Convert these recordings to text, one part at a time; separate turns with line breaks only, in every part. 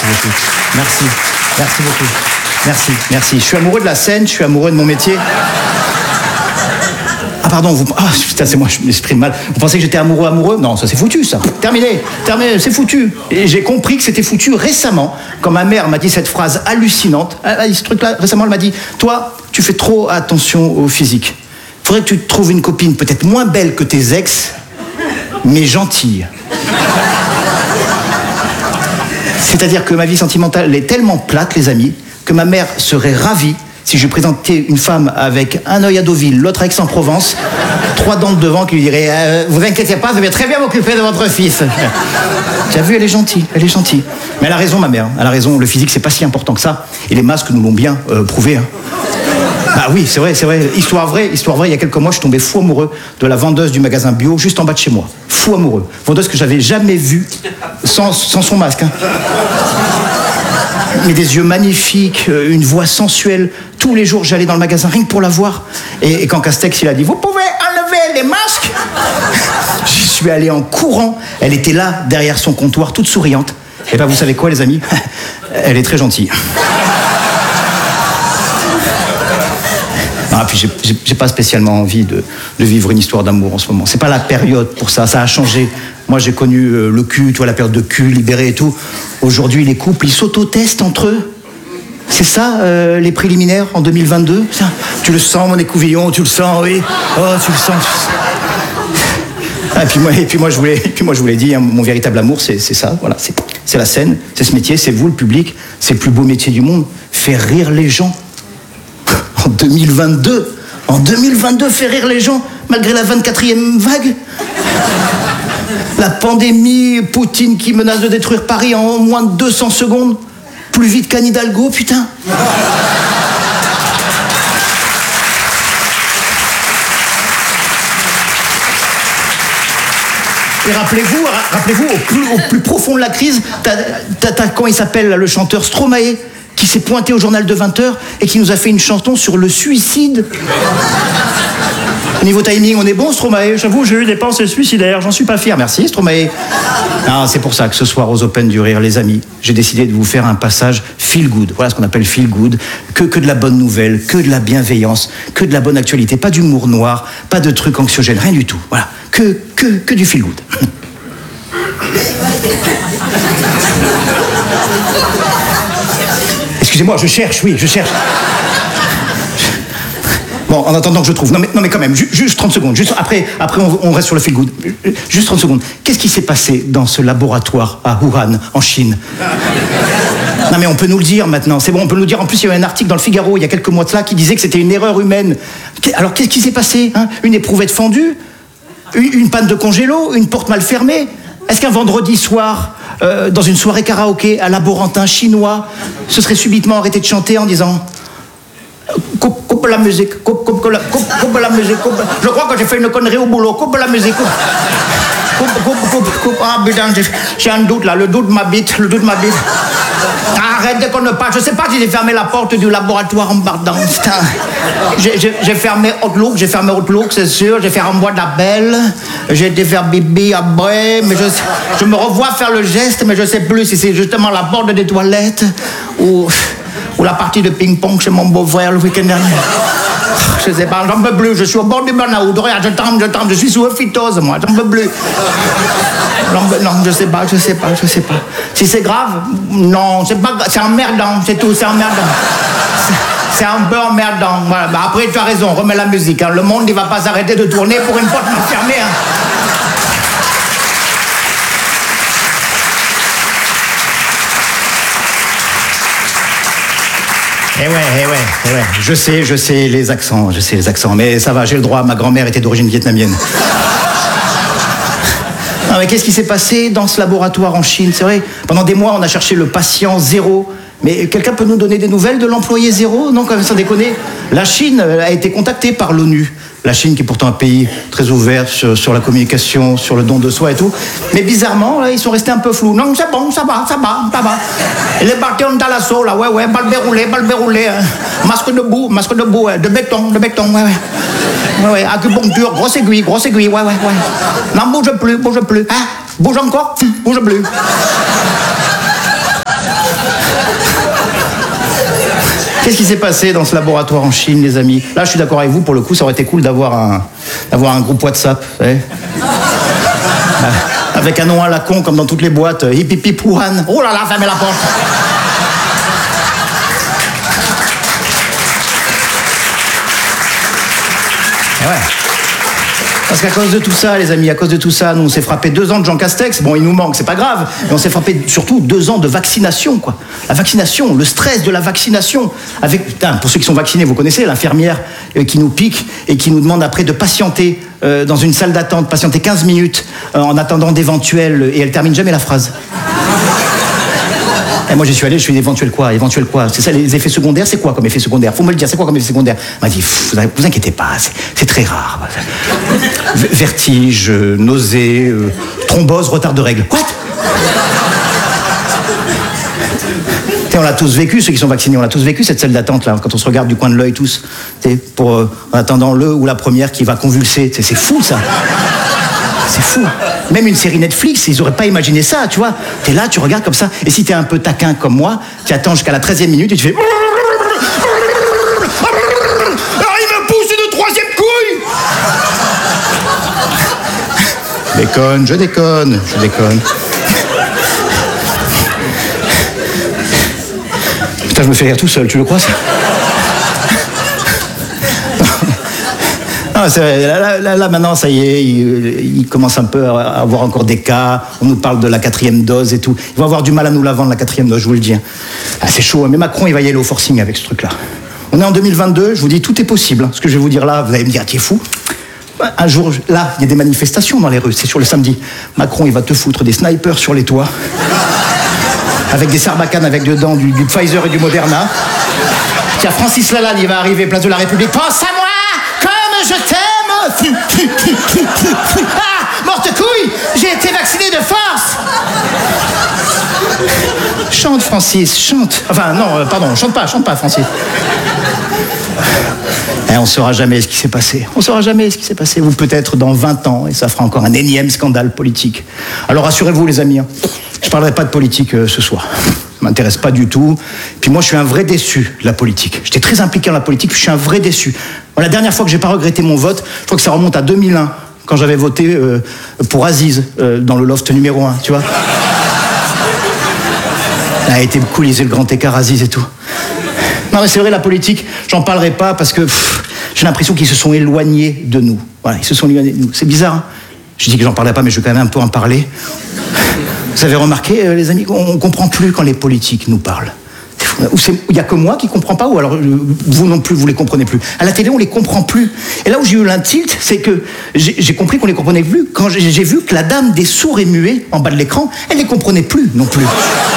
beaucoup. Merci. Merci beaucoup. Merci. Je suis amoureux de la scène, je suis amoureux de mon métier. Ah pardon, putain, c'est moi, je m'exprime mal. Vous pensez que j'étais amoureux? Non, ça c'est foutu, ça. Terminé, c'est foutu. Et j'ai compris que c'était foutu récemment, quand ma mère m'a dit cette phrase hallucinante. Elle a dit ce truc-là, récemment, elle m'a dit, toi, tu fais trop attention au physique. Faudrait que tu te trouves une copine peut-être moins belle que tes ex, mais gentille. C'est-à-dire que ma vie sentimentale est tellement plate, les amis, que ma mère serait ravie si je présentais une femme avec un œil à Deauville, l'autre à Aix-en-Provence, 3 dents de devant qui lui diraient vous inquiétez pas, je vais très bien m'occuper de votre fils. Tu as vu, elle est gentille. Mais elle a raison, ma mère. Elle a raison, le physique, c'est pas si important que ça. Et les masques nous l'ont bien prouvé. Hein. Bah oui, c'est vrai. Histoire vraie, il y a quelques mois, je suis tombé fou amoureux de la vendeuse du magasin bio juste en bas de chez moi. Fou amoureux. Vendeuse que j'avais jamais vue sans son masque. Hein. Mais des yeux magnifiques, une voix sensuelle. Tous les jours, j'allais dans le magasin rien que pour la voir. Et quand Castex, il a dit vous pouvez enlever les masques, je suis allé en courant. Elle était là, derrière son comptoir, toute souriante. Et ben vous savez quoi, les amis? Elle est très gentille. Ah, puis j'ai pas spécialement envie de vivre une histoire d'amour en ce moment. C'est pas la période pour ça, ça a changé. Moi, j'ai connu le cul, tu vois, la période de cul libéré et tout. Aujourd'hui, les couples, ils s'auto-testent entre eux. C'est ça, les préliminaires en 2022 ça, tu le sens, mon écouvillon, tu le sens, oui. Oh, tu le sens. Ah, et puis moi, je vous l'ai dit, hein, mon véritable amour, c'est ça, voilà. C'est la scène, c'est ce métier, c'est vous, le public. C'est le plus beau métier du monde. Faire rire les gens. En 2022, faire rire les gens, malgré la 24e vague. La pandémie, Poutine qui menace de détruire Paris en moins de 200 secondes. Plus vite qu'Anne Hidalgo, putain. Et rappelez-vous, au plus profond de la crise, t'as comment il s'appelle, là, le chanteur Stromae, qui s'est pointé au journal de 20h et qui nous a fait une chanson sur le suicide. Niveau timing, on est bon, Stromae. J'avoue, j'ai eu des pensées suicidaires, j'en suis pas fier. Merci, Stromae. Ah, c'est pour ça que ce soir, aux Open du Rire, les amis, j'ai décidé de vous faire un passage feel good. Voilà ce qu'on appelle feel good. Que de la bonne nouvelle, que de la bienveillance, que de la bonne actualité. Pas d'humour noir, pas de trucs anxiogènes, rien du tout. Voilà. Que du feel good. Excusez-moi, je cherche. Bon, en attendant que je trouve. Non mais quand même, juste 30 secondes. Juste après on reste sur le feel good. Juste 30 secondes. Qu'est-ce qui s'est passé dans ce laboratoire à Wuhan, en Chine? Non mais on peut nous le dire maintenant. C'est bon, on peut nous le dire. En plus, il y a eu un article dans le Figaro il y a quelques mois de cela qui disait que c'était une erreur humaine. Alors qu'est-ce qui s'est passé, hein? Une éprouvette fendue? Une panne de congélo? Une porte mal fermée? Est-ce qu'un vendredi soir, dans une soirée karaoké à laborantin chinois, se serait subitement arrêté de chanter en disant coupe la musique, coupe la musique, coupe. Je crois que j'ai fait une connerie au boulot, coupe la musique, coupe. Ah putain, j'ai un doute là, le doute m'habite. Arrête de ne pas. Je sais pas si j'ai fermé la porte du laboratoire en bardant. J'ai fermé Outlook, c'est sûr. J'ai fait renvoi d'appel. J'ai été faire bibi après, mais je me revois faire le geste, mais je sais plus si c'est justement la porte des toilettes ou la partie de ping-pong chez mon beau-frère le week-end dernier. Je sais pas, j'en peux plus. Je suis au bord du burn-out. Regarde, je tremble. Je suis sous phytose, moi. J'en peux plus. Non, je sais pas. Si c'est grave, non, c'est pas grave. C'est emmerdant, c'est tout, c'est emmerdant. C'est un peu emmerdant. Voilà. Bah, après, tu as raison, remets la musique. Hein. Le monde, il va pas s'arrêter de tourner pour une porte mal fermée. Hein. Eh ouais. Je sais les accents, mais ça va, j'ai le droit, ma grand-mère était d'origine vietnamienne. Non, mais qu'est-ce qui s'est passé dans ce laboratoire en Chine? C'est vrai, pendant des mois, on a cherché le patient zéro. Mais quelqu'un peut nous donner des nouvelles de l'employé zéro? Non, quand même, sans déconner. La Chine a été contactée par l'ONU. La Chine qui est pourtant un pays très ouvert sur la communication, sur le don de soi et tout. Mais bizarrement, là, ils sont restés un peu flous. Non, c'est bon, ça va. Et les partis ont à l'assaut, là, ouais, balle déroulée. Hein. Masque debout, de béton, ouais. Acupuncture, grosse aiguille, ouais. Non, bouge plus. Hein? Bouge encore, bouge plus. Qu'est-ce qui s'est passé dans ce laboratoire en Chine, les amis? Là, je suis d'accord avec vous, pour le coup, ça aurait été cool d'avoir un groupe WhatsApp, vous savez. Avec un nom à la con, comme dans toutes les boîtes. Hip hip hip Wuhan. Oh là là, fermez la porte. Et ouais. Parce qu'à cause de tout ça, les amis, à cause de tout ça, nous, on s'est frappé 2 ans de Jean Castex. Bon, il nous manque, c'est pas grave. Mais on s'est frappé surtout 2 ans de vaccination, quoi. La vaccination, le stress de la vaccination. Avec, putain, pour ceux qui sont vaccinés, vous connaissez l'infirmière qui nous pique et qui nous demande après de patienter dans une salle d'attente, patienter 15 minutes en attendant d'éventuels... Et elle termine jamais la phrase. Et moi, j'y suis allé, je suis éventuel quoi? Éventuel quoi? C'est ça, les effets secondaires, c'est quoi comme effet secondaire? Faut me le dire, c'est quoi comme effet secondaire? Elle m'a dit, vous inquiétez pas, c'est très rare. Vertige, nausée, thrombose, retard de règles. What? Et on l'a tous vécu, ceux qui sont vaccinés, on l'a tous vécu, cette salle d'attente, là, quand on se regarde du coin de l'œil tous, pour, en attendant le ou la première qui va convulser. C'est fou, ça. C'est fou. Même une série Netflix, ils n'auraient pas imaginé ça, tu vois. T'es là, tu regardes comme ça. Et si t'es un peu taquin comme moi, tu attends jusqu'à la 13e minute et tu fais... Ah, il me pousse une 3e couille. Déconne, je déconne. Putain, je me fais rire tout seul, tu le crois, ça? Ah, là, maintenant, ça y est, il commence un peu à avoir encore des cas. On nous parle de la 4e dose et tout. Ils vont avoir du mal à nous la vendre, la 4e dose, je vous le dis. Ah, c'est chaud, mais Macron, il va y aller au forcing avec ce truc-là. On est en 2022, je vous dis, tout est possible. Ce que je vais vous dire là, vous allez me dire, t'es fou. Un jour, là, il y a des manifestations dans les rues, c'est sur le samedi. Macron, il va te foutre des snipers sur les toits, avec des sarbacanes, avec dedans du Pfizer et du Moderna. Tiens, Francis Lalanne, il va arriver, place de la République. Pense à moi! Je t'aime. Ah, morte couille, j'ai été vacciné de force. Chante, Francis, chante. Enfin, non, pardon, chante pas, Francis. Et on saura jamais ce qui s'est passé. On saura jamais ce qui s'est passé. Ou peut-être dans 20 ans, et ça fera encore un énième scandale politique. Alors rassurez-vous, les amis, je parlerai pas de politique ce soir. Ça m'intéresse pas du tout. Puis moi, je suis un vrai déçu de la politique. J'étais très impliqué dans la politique, puis je suis un vrai déçu. Bon, la dernière fois que j'ai pas regretté mon vote, je crois que ça remonte à 2001, quand j'avais voté pour Aziz, dans le loft numéro 1, tu vois. Ça a été cool, le grand écart Aziz et tout. Non mais c'est vrai, la politique, j'en parlerai pas parce que j'ai l'impression qu'ils se sont éloignés de nous. Voilà, ils se sont éloignés de nous. C'est bizarre, hein. Je dis que j'en parlerai pas, mais je vais quand même un peu en parler. Vous avez remarqué, les amis, on comprend plus quand les politiques nous parlent. Il n'y a que moi qui ne comprends pas, ou alors vous non plus, vous les comprenez plus. À la télé, on les comprend plus. Et là où j'ai eu l'intilt, c'est que j'ai compris qu'on les comprenait plus quand j'ai vu que la dame des sourds et muets, en bas de l'écran, elle les comprenait plus non plus.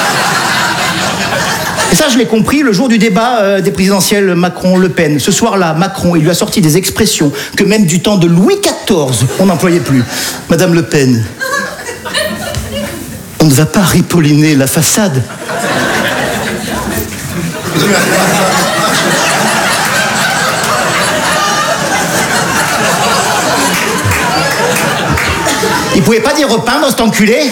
Et ça, je l'ai compris le jour du débat des présidentielles Macron-Le Pen. Ce soir-là, Macron, il lui a sorti des expressions que même du temps de Louis XIV, on n'employait plus. Madame Le Pen, on ne va pas ripolliner la façade. Il pouvait pas dire repeindre cet enculé?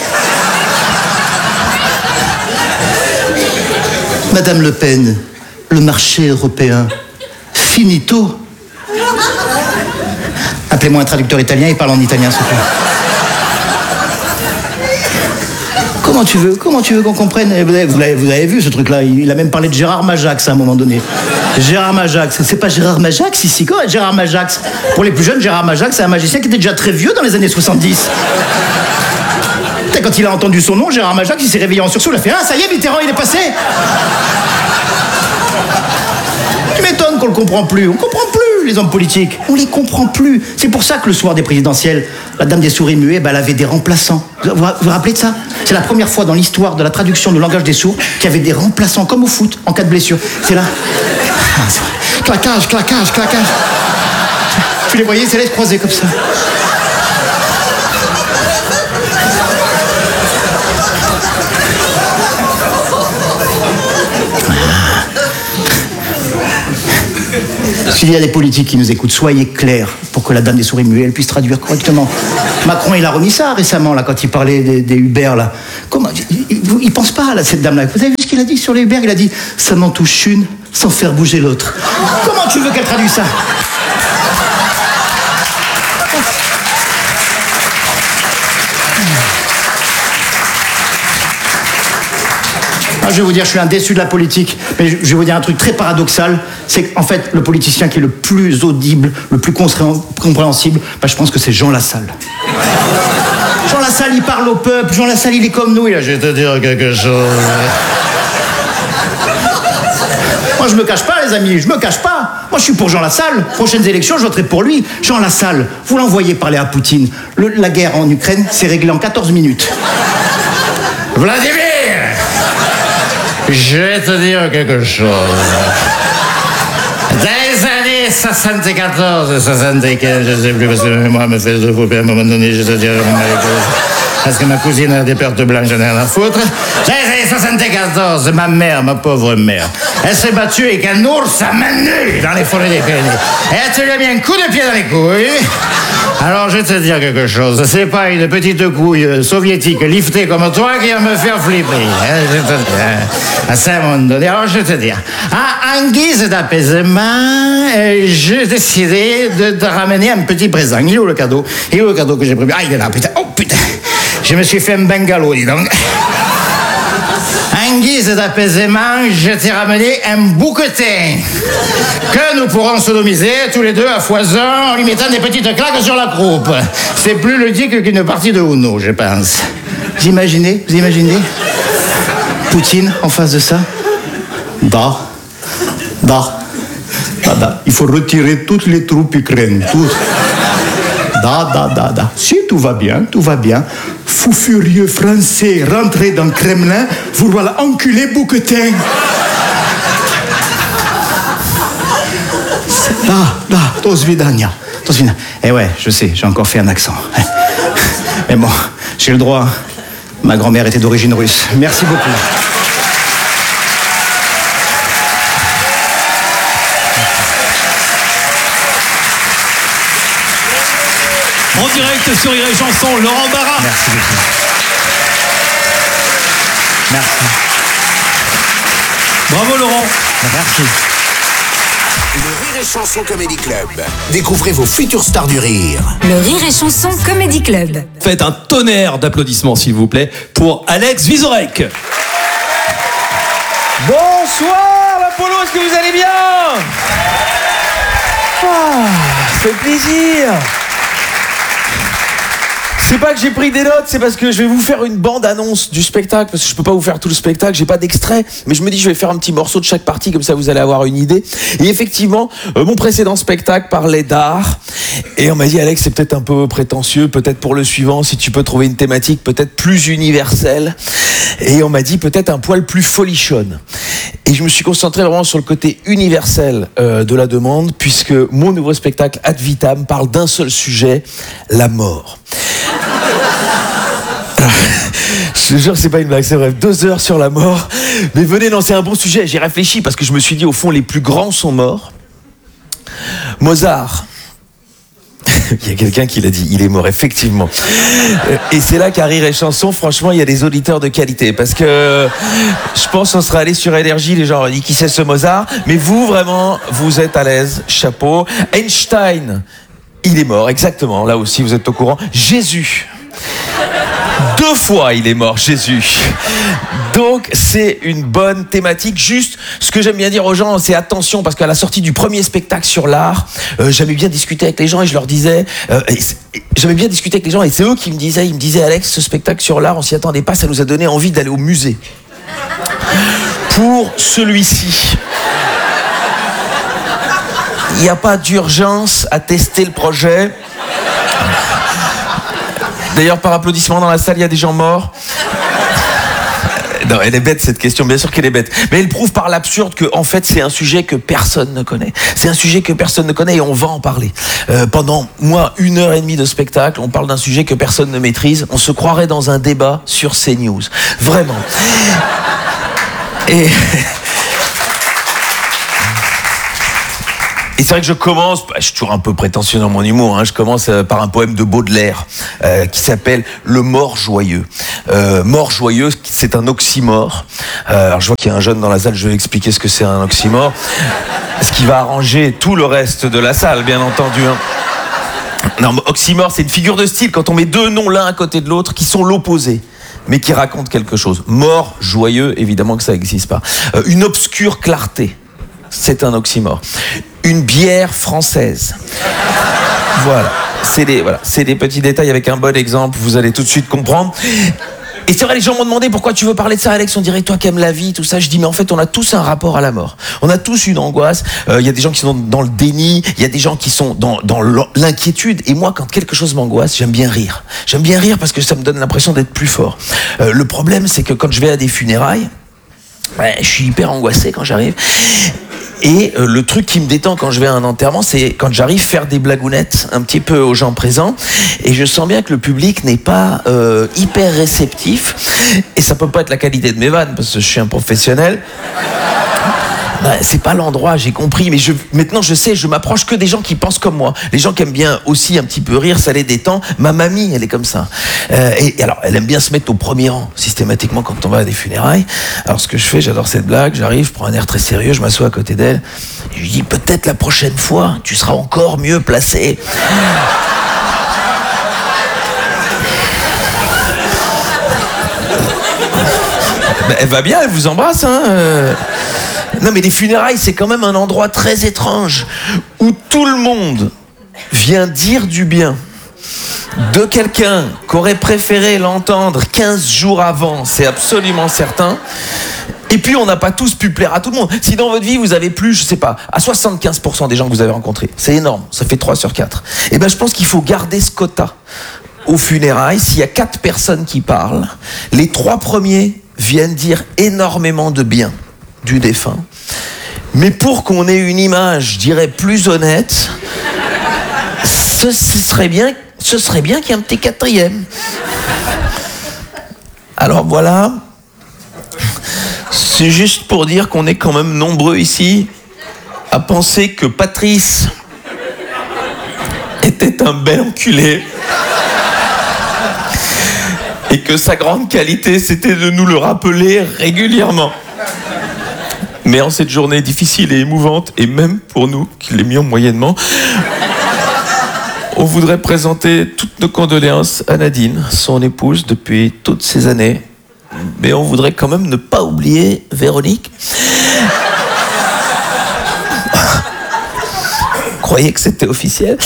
Madame Le Pen, le marché européen, finito. Appelez-moi un traducteur italien, il parle en italien, s'il vous plaît. Comment tu veux qu'on comprenne? Vous avez vu ce truc-là, il a même parlé de Gérard Majax à un moment donné. Gérard Majax, c'est pas Gérard Majax ici, quoi, Gérard Majax. Pour les plus jeunes, Gérard Majax, c'est un magicien qui était déjà très vieux dans les années 70. Quand il a entendu son nom, Gérard Majax, il s'est réveillé en sursaut, il a fait « Ah, ça y est, Mitterrand, il est passé !» Tu m'étonnes qu'on le comprend plus. On comprend plus, les hommes politiques. On les comprend plus. C'est pour ça que le soir des présidentielles, la dame des sourds et muets, elle avait des remplaçants. Vous vous rappelez de ça? C'est la première fois dans l'histoire de la traduction du langage des sourds qu'il y avait des remplaçants, comme au foot, en cas de blessure. C'est là. Claquage, claquage, claquage. Tu les voyais, c'est là, se croiser comme ça. S'il y a des politiques qui nous écoutent, soyez clairs pour que la dame des souris muets elle puisse traduire correctement. Macron, il a remis ça récemment, là, quand il parlait des Uber, là. Comment, il pense pas à cette dame-là. Vous avez vu ce qu'il a dit sur les Uber? Il a dit « ça m'en touche une sans faire bouger l'autre ». Comment tu veux qu'elle traduise ça? Je vais vous dire, je suis un déçu de la politique, mais je vais vous dire un truc très paradoxal, c'est qu'en fait, le politicien qui est le plus audible, le plus compréhensible, je pense que c'est Jean Lassalle. Jean Lassalle, il parle au peuple, Jean Lassalle, il est comme nous, je vais te dire quelque chose. Moi, je me cache pas, les amis, je me cache pas. Moi, je suis pour Jean Lassalle. Prochaines élections, je voterai pour lui. Jean Lassalle, vous l'envoyez parler à Poutine. La guerre en Ukraine, c'est réglé en 14 minutes. Vladimir! Je vais te dire quelque chose. Dans les années 74 et 75, je sais plus parce que moi me fait de vous, puis à un moment donné, je vais te dire parce que ma cousine a des pertes blanches, j'en ai rien à foutre. Dans les années 74, ma mère, ma pauvre mère, elle s'est battue avec un ours à main nue dans les forêts des Pyrénées. Et elle te lui a mis un coup de pied dans les couilles. Alors, je vais te dire quelque chose. C'est pas une petite couille soviétique liftée comme toi qui va me faire flipper. Je te dis, à ce moment donné. Alors, je vais te dire, en guise d'apaisement, j'ai décidé de te ramener un petit présent. Il est où le cadeau? Il est où le cadeau que j'ai prévu? Ah, il est là, putain. Oh, putain. Je me suis fait un bungalow, dis donc. En guise d'apaisement, je t'ai ramené un bouquetin que nous pourrons sodomiser tous les deux à foison en lui mettant des petites claques sur la croupe. C'est plus ludique qu'une partie de Uno, je pense. Vous imaginez? Poutine en face de ça? Il faut retirer toutes les troupes ukrainiennes, toutes. Si, tout va bien. Fou furieux français rentré dans le Kremlin, vous voilà enculé bouquetin. Do svidania. Eh ouais, je sais, j'ai encore fait un accent. Mais bon, j'ai le droit. Ma grand-mère était d'origine russe. Merci beaucoup.
En direct sur Rire et Chanson, Laurent Barra.
Merci beaucoup. Merci.
Bravo Laurent.
Merci.
Le Rire et Chanson Comedy Club. Découvrez vos futures stars du rire.
Le Rire et Chanson Comedy Club.
Faites un tonnerre d'applaudissements s'il vous plaît pour Alex Vizorek.
Bonsoir l'Apollo, est-ce que vous allez bien? Ça fait plaisir. C'est pas que j'ai pris des notes, c'est parce que je vais vous faire une bande-annonce du spectacle, parce que je peux pas vous faire tout le spectacle, j'ai pas d'extrait, mais je me dis je vais faire un petit morceau de chaque partie, comme ça vous allez avoir une idée. Et effectivement, mon précédent spectacle parlait d'art, et on m'a dit Alex, c'est peut-être un peu prétentieux, peut-être pour le suivant, si tu peux trouver une thématique peut-être plus universelle. Et on m'a dit peut-être un poil plus folichonne. Et je me suis concentré vraiment sur le côté universel de la demande, puisque mon nouveau spectacle Ad Vitam parle d'un seul sujet, la mort. Je te jure, c'est pas une blague, c'est vrai. 2 heures sur la mort. Mais venez, non, c'est un bon sujet. J'ai réfléchi parce que je me suis dit, au fond, les plus grands sont morts. Mozart. Il y a quelqu'un qui l'a dit, il est mort, effectivement. Et c'est là qu'à Rire et Chanson, franchement, il y a des auditeurs de qualité. Parce que je pense qu'on sera allé sur Énergie, les gens ont dit, qui c'est ce Mozart? Mais vous, vraiment, vous êtes à l'aise, chapeau. Einstein, il est mort, exactement, là aussi, vous êtes au courant. Jésus. 2 fois il est mort, Jésus. Donc c'est une bonne thématique. Juste, ce que j'aime bien dire aux gens, c'est attention, parce qu'à la sortie du premier spectacle sur l'art, j'aimais bien discuter avec les gens et je leur disais, j'aimais bien discuter avec les gens et c'est eux qui me disaient Alex, ce spectacle sur l'art, on s'y attendait pas, ça nous a donné envie d'aller au musée. Pour celui-ci, il n'y a pas d'urgence à tester le projet. D'ailleurs, par applaudissement dans la salle, il y a des gens morts. Non, elle est bête cette question, bien sûr qu'elle est bête. Mais elle prouve par l'absurde que, en fait, c'est un sujet que personne ne connaît. C'est un sujet que personne ne connaît et on va en parler. Pendant, 1h30 de spectacle, on parle d'un sujet que personne ne maîtrise. On se croirait dans un débat sur CNews. Vraiment. Et c'est vrai que je commence, je suis toujours un peu prétentieux dans mon humour, je commence par un poème de Baudelaire qui s'appelle Le mort joyeux. Mort joyeux, c'est un oxymore. Alors je vois qu'il y a un jeune dans la salle, je vais expliquer ce que c'est un oxymore. Ce qui va arranger tout le reste de la salle, bien entendu. Non, oxymore, c'est une figure de style quand on met deux noms l'un à côté de l'autre qui sont l'opposé, mais qui racontent quelque chose. Mort joyeux, évidemment que ça n'existe pas. Une obscure clarté, c'est un oxymore. Une bière française. Voilà. C'est des petits détails avec un bon exemple, vous allez tout de suite comprendre. Et c'est vrai, les gens m'ont demandé pourquoi tu veux parler de ça, Alex. On dirait toi qui aimes la vie, tout ça. Je dis, mais en fait, on a tous un rapport à la mort. On a tous une angoisse. Il y a des gens qui sont dans le déni. Il y a des gens qui sont dans l'inquiétude. Et moi, quand quelque chose m'angoisse, j'aime bien rire. J'aime bien rire parce que ça me donne l'impression d'être plus fort. Le problème, c'est que quand je vais à des funérailles, je suis hyper angoissé quand j'arrive. Et le truc qui me détend quand je vais à un enterrement, c'est quand j'arrive faire des blagounettes un petit peu aux gens présents. Et je sens bien que le public n'est pas hyper réceptif. Et ça peut pas être la qualité de mes vannes, parce que je suis un professionnel. C'est pas l'endroit, j'ai compris, mais maintenant je sais, je m'approche que des gens qui pensent comme moi. Les gens qui aiment bien aussi un petit peu rire, ça les détend. Ma mamie, elle est comme ça. Et alors, elle aime bien se mettre au premier rang, systématiquement, quand on va à des funérailles. Alors, ce que je fais, j'adore cette blague, j'arrive, je prends un air très sérieux, je m'assois à côté d'elle, et je lui dis, peut-être la prochaine fois, tu seras encore mieux placé. Elle va bien, elle vous embrasse, Non, mais les funérailles, c'est quand même un endroit très étrange où tout le monde vient dire du bien de quelqu'un qu'aurait préféré l'entendre 15 jours avant, c'est absolument certain. Et puis, on n'a pas tous pu plaire à tout le monde. Si dans votre vie, vous avez plu, je sais pas, à 75% des gens que vous avez rencontrés, c'est énorme, ça fait 3 sur 4. Eh ben, je pense qu'il faut garder ce quota aux funérailles. S'il y a 4 personnes qui parlent, les 3 premiers viennent dire énormément de bien du défunt. Mais pour qu'on ait une image, je dirais, plus honnête, ce serait bien qu'il y ait un petit 4e. Alors voilà, c'est juste pour dire qu'on est quand même nombreux ici à penser que Patrice était un bel enculé et que sa grande qualité, c'était de nous le rappeler régulièrement. Mais en cette journée difficile et émouvante, et même pour nous, qui l'aimions moyennement, on voudrait présenter toutes nos condoléances à Nadine, son épouse depuis toutes ces années. Mais on voudrait quand même ne pas oublier Véronique. Croyez que c'était officiel.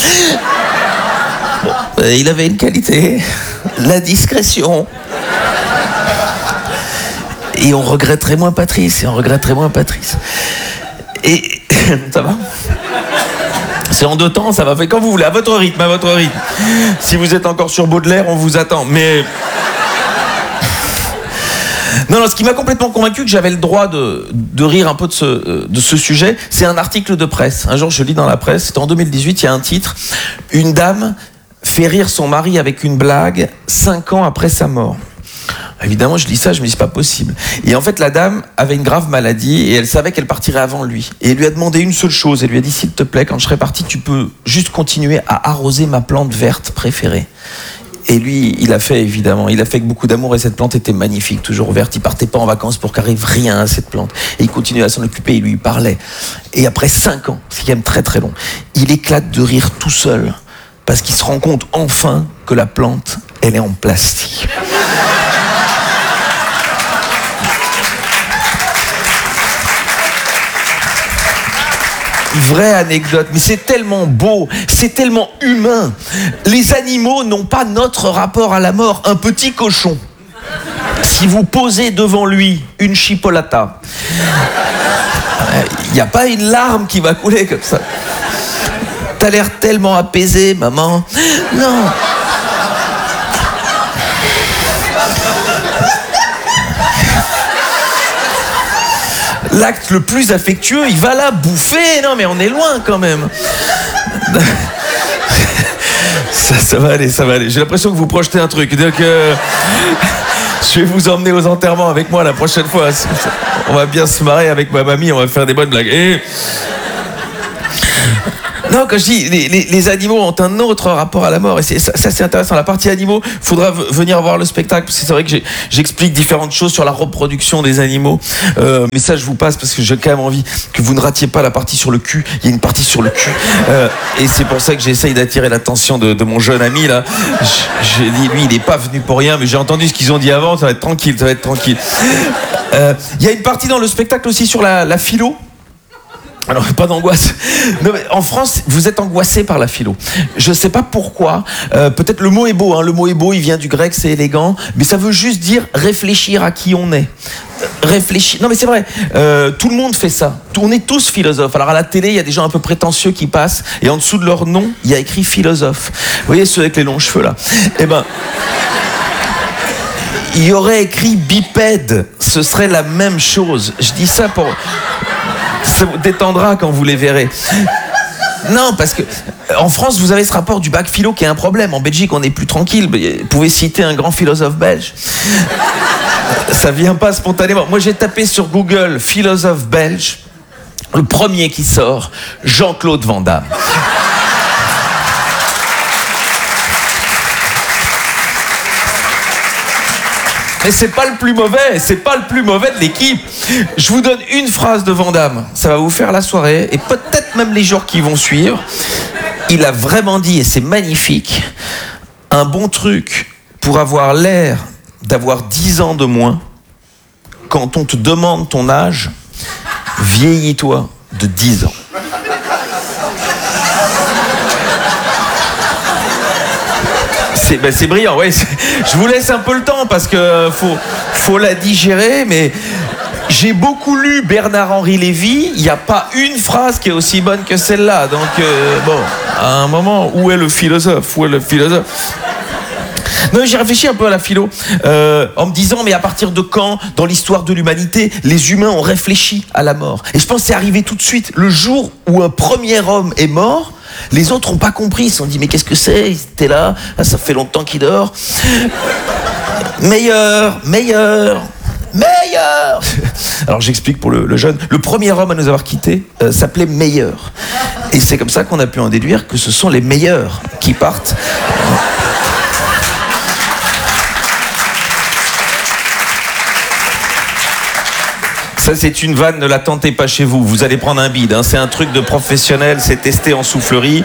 Bon, il avait une qualité, la discrétion. Et on regretterait moins Patrice, Et ça va ? C'est en 2 temps, ça va. Fait quand vous voulez, à votre rythme. Si vous êtes encore sur Baudelaire, on vous attend. Mais non, ce qui m'a complètement convaincu que j'avais le droit de rire un peu de ce sujet, c'est un article de presse. Un jour, je lis dans la presse, c'était en 2018, il y a un titre. Une dame fait rire son mari avec une blague 5 ans après sa mort. Évidemment, je lis ça, je me dis, c'est pas possible. Et en fait, la dame avait une grave maladie et elle savait qu'elle partirait avant lui. Et elle lui a demandé une seule chose. Elle lui a dit, s'il te plaît, quand je serai parti, tu peux juste continuer à arroser ma plante verte préférée. Et lui, il a fait, évidemment. Il a fait avec beaucoup d'amour et cette plante était magnifique, toujours verte. Il partait pas en vacances pour qu'arrive rien à cette plante. Et il continuait à s'en occuper, il lui parlait. Et après 5 ans, c'est quand même très très long, il éclate de rire tout seul parce qu'il se rend compte enfin que la plante, elle est en plastique. Vraie anecdote, mais c'est tellement beau, c'est tellement humain. Les animaux n'ont pas notre rapport à la mort. Un petit cochon, si vous posez devant lui une chipolata, il n'y a pas une larme qui va couler comme ça. T'as l'air tellement apaisé, maman. Non. L'acte le plus affectueux, il va la bouffer. Non, mais on est loin quand même. Ça va aller. J'ai l'impression que vous projetez un truc. Donc, je vais vous emmener aux enterrements avec moi la prochaine fois. On va bien se marrer avec ma mamie, on va faire des bonnes blagues. Et Non, quand je dis les animaux ont un autre rapport à la mort, et ça c'est intéressant. La partie animaux, faudra venir voir le spectacle, parce que c'est vrai que j'explique différentes choses sur la reproduction des animaux, mais ça je vous passe parce que j'ai quand même envie que vous ne ratiez pas la partie sur le cul. Il y a une partie sur le cul, et c'est pour ça que j'essaye d'attirer l'attention de mon jeune ami là. J'ai dit, lui il n'est pas venu pour rien, mais j'ai entendu ce qu'ils ont dit avant, ça va être tranquille. Il y a une partie dans le spectacle aussi sur la philo. Alors, pas d'angoisse. Non, mais en France, vous êtes angoissé par la philo. Je sais pas pourquoi. Peut-être le mot est beau. Le mot est beau, il vient du grec, c'est élégant. Mais ça veut juste dire réfléchir à qui on est. Réfléchir. Non, mais c'est vrai. Tout le monde fait ça. On est tous philosophes. Alors, à la télé, il y a des gens un peu prétentieux qui passent. Et en dessous de leur nom, il y a écrit philosophe. Vous voyez ceux avec les longs cheveux, là? Eh ben... il y aurait écrit bipède. Ce serait la même chose. Je dis ça pour... ça vous détendra quand vous les verrez. Non, parce que en France, vous avez ce rapport du bac philo qui est un problème. En Belgique, on est plus tranquille. Vous pouvez citer un grand philosophe belge. Ça vient pas spontanément. Moi, j'ai tapé sur Google philosophe belge. Le premier qui sort, Jean-Claude Van Damme. Mais c'est pas le plus mauvais de l'équipe. Je vous donne une phrase de Van Damme, ça va vous faire la soirée, et peut-être même les jours qui vont suivre. Il a vraiment dit, et c'est magnifique, un bon truc pour avoir l'air d'avoir 10 ans de moins, quand on te demande ton âge, vieillis-toi de 10 ans. C'est brillant, ouais. Je vous laisse un peu le temps parce que faut la digérer, mais j'ai beaucoup lu Bernard-Henri Lévy. Il n'y a pas une phrase qui est aussi bonne que celle-là. Donc, bon, à un moment, où est le philosophe? Non, j'ai réfléchi un peu à la philo, en me disant, mais à partir de quand, dans l'histoire de l'humanité, les humains ont réfléchi à la mort? Et je pense que c'est arrivé tout de suite. Le jour où un premier homme est mort, les autres n'ont pas compris. Ils se sont dit, mais qu'est-ce que c'est? Ils étaient là, ça fait longtemps qu'il dort. Meilleur. Alors j'explique pour le jeune. Le premier homme à nous avoir quittés s'appelait Meilleur. Et c'est comme ça qu'on a pu en déduire que ce sont les meilleurs qui partent. Ça, c'est une vanne, ne la tentez pas chez vous. Vous allez prendre un bide. C'est un truc de professionnel, c'est testé en soufflerie.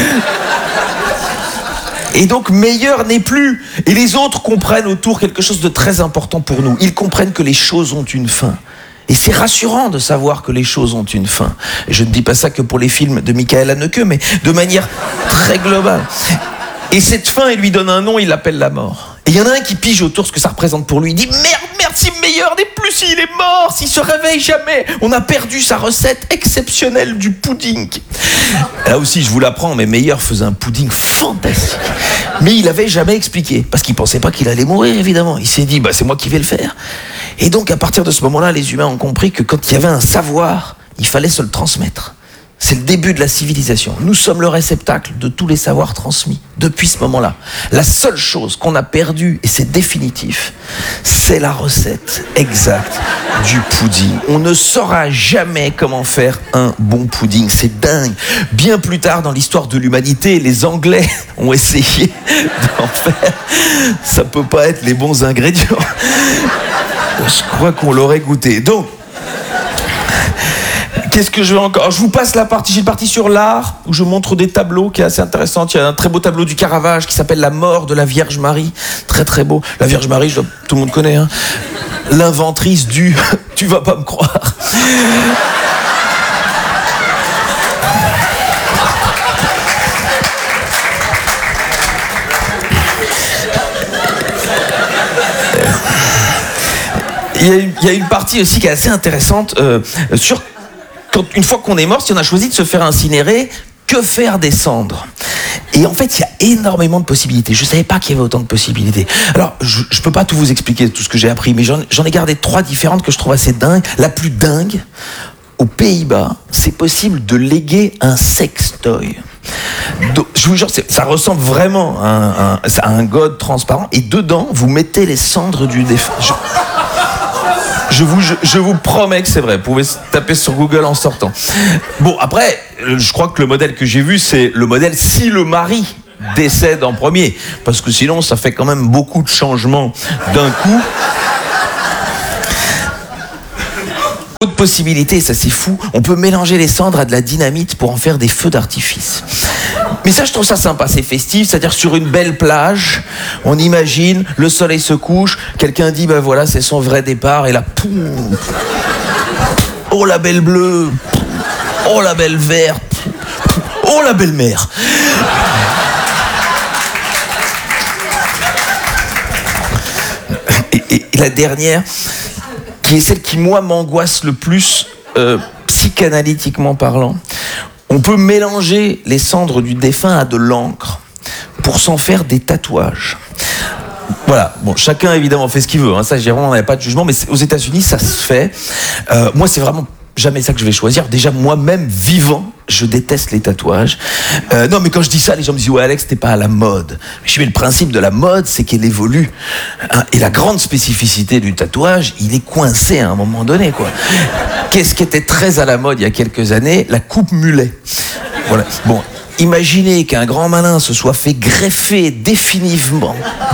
Et donc, Meilleur n'est plus. Et les autres comprennent autour quelque chose de très important pour nous. Ils comprennent que les choses ont une fin. Et c'est rassurant de savoir que les choses ont une fin. Et je ne dis pas ça que pour les films de Michael Haneke, mais de manière très globale. Et cette fin, il lui donne un nom, il l'appelle la mort. Et il y en a un qui pige autour ce que ça représente pour lui. Il dit, merde, si Meilleur n'est plus, s'il est mort, s'il se réveille jamais, on a perdu sa recette exceptionnelle du pudding. Là aussi, je vous l'apprends, mais Meilleur faisait un pudding fantastique. Mais il n'avait jamais expliqué, parce qu'il ne pensait pas qu'il allait mourir, évidemment. Il s'est dit, c'est moi qui vais le faire. Et donc, à partir de ce moment-là, les humains ont compris que quand il y avait un savoir, il fallait se le transmettre. C'est le début de la civilisation. Nous sommes le réceptacle de tous les savoirs transmis depuis ce moment-là. La seule chose qu'on a perdue, et c'est définitif, c'est la recette exacte du pudding. On ne saura jamais comment faire un bon pudding. C'est dingue. Bien plus tard dans l'histoire de l'humanité, les Anglais ont essayé d'en faire. Ça peut pas être les bons ingrédients. Je crois qu'on l'aurait goûté. Donc, qu'est-ce que je veux encore? Je vous passe la partie. J'ai une partie sur l'art où je montre des tableaux qui est assez intéressante. Il y a un très beau tableau du Caravage qui s'appelle La mort de la Vierge Marie. Très très beau. La Vierge Marie, tout le monde connaît. Hein. L'inventrice du tu vas pas me croire. Il y a une partie aussi qui est assez intéressante sur une fois qu'on est mort, si on a choisi de se faire incinérer, que faire des cendres? Et en fait, il y a énormément de possibilités. Je ne savais pas qu'il y avait autant de possibilités. Alors, je ne peux pas tout vous expliquer, tout ce que j'ai appris, mais j'en ai gardé 3 différentes que je trouve assez dingues. La plus dingue, aux Pays-Bas, c'est possible de léguer un sextoy. Donc, je vous jure, ça ressemble vraiment à un god transparent. Et dedans, vous mettez les cendres du défunt. Je vous promets que c'est vrai. Vous pouvez taper sur Google en sortant. Bon, après, je crois que le modèle que j'ai vu, c'est le modèle si le mari décède en premier. Parce que sinon, ça fait quand même beaucoup de changements d'un coup. Autre possibilité, ça c'est fou, on peut mélanger les cendres à de la dynamite pour en faire des feux d'artifice. Mais ça, je trouve ça sympa, c'est festif, c'est-à-dire sur une belle plage, on imagine, le soleil se couche, quelqu'un dit, ben voilà, c'est son vrai départ, et là, poum, oh la belle bleue, oh la belle verte, oh la belle mer. Et la dernière, qui est celle qui, moi, m'angoisse le plus, psychanalytiquement parlant. On peut mélanger les cendres du défunt à de l'encre pour s'en faire des tatouages. Voilà, bon, chacun évidemment fait ce qu'il veut, hein. Ça, j'ai vraiment pas de jugement, mais aux États-Unis, ça se fait. Moi, c'est vraiment jamais ça que je vais choisir. Déjà, moi-même, vivant, je déteste les tatouages. Non, mais quand je dis ça, les gens me disent « Ouais, Alex, t'es pas à la mode. » Je dis « Mais le principe de la mode, c'est qu'elle évolue. Hein, et la grande spécificité du tatouage, il est coincé à un moment donné, quoi. Qu'est-ce qui était très à la mode il y a quelques années? La coupe mulet. Voilà. Bon, imaginez qu'un grand malin se soit fait greffer définitivement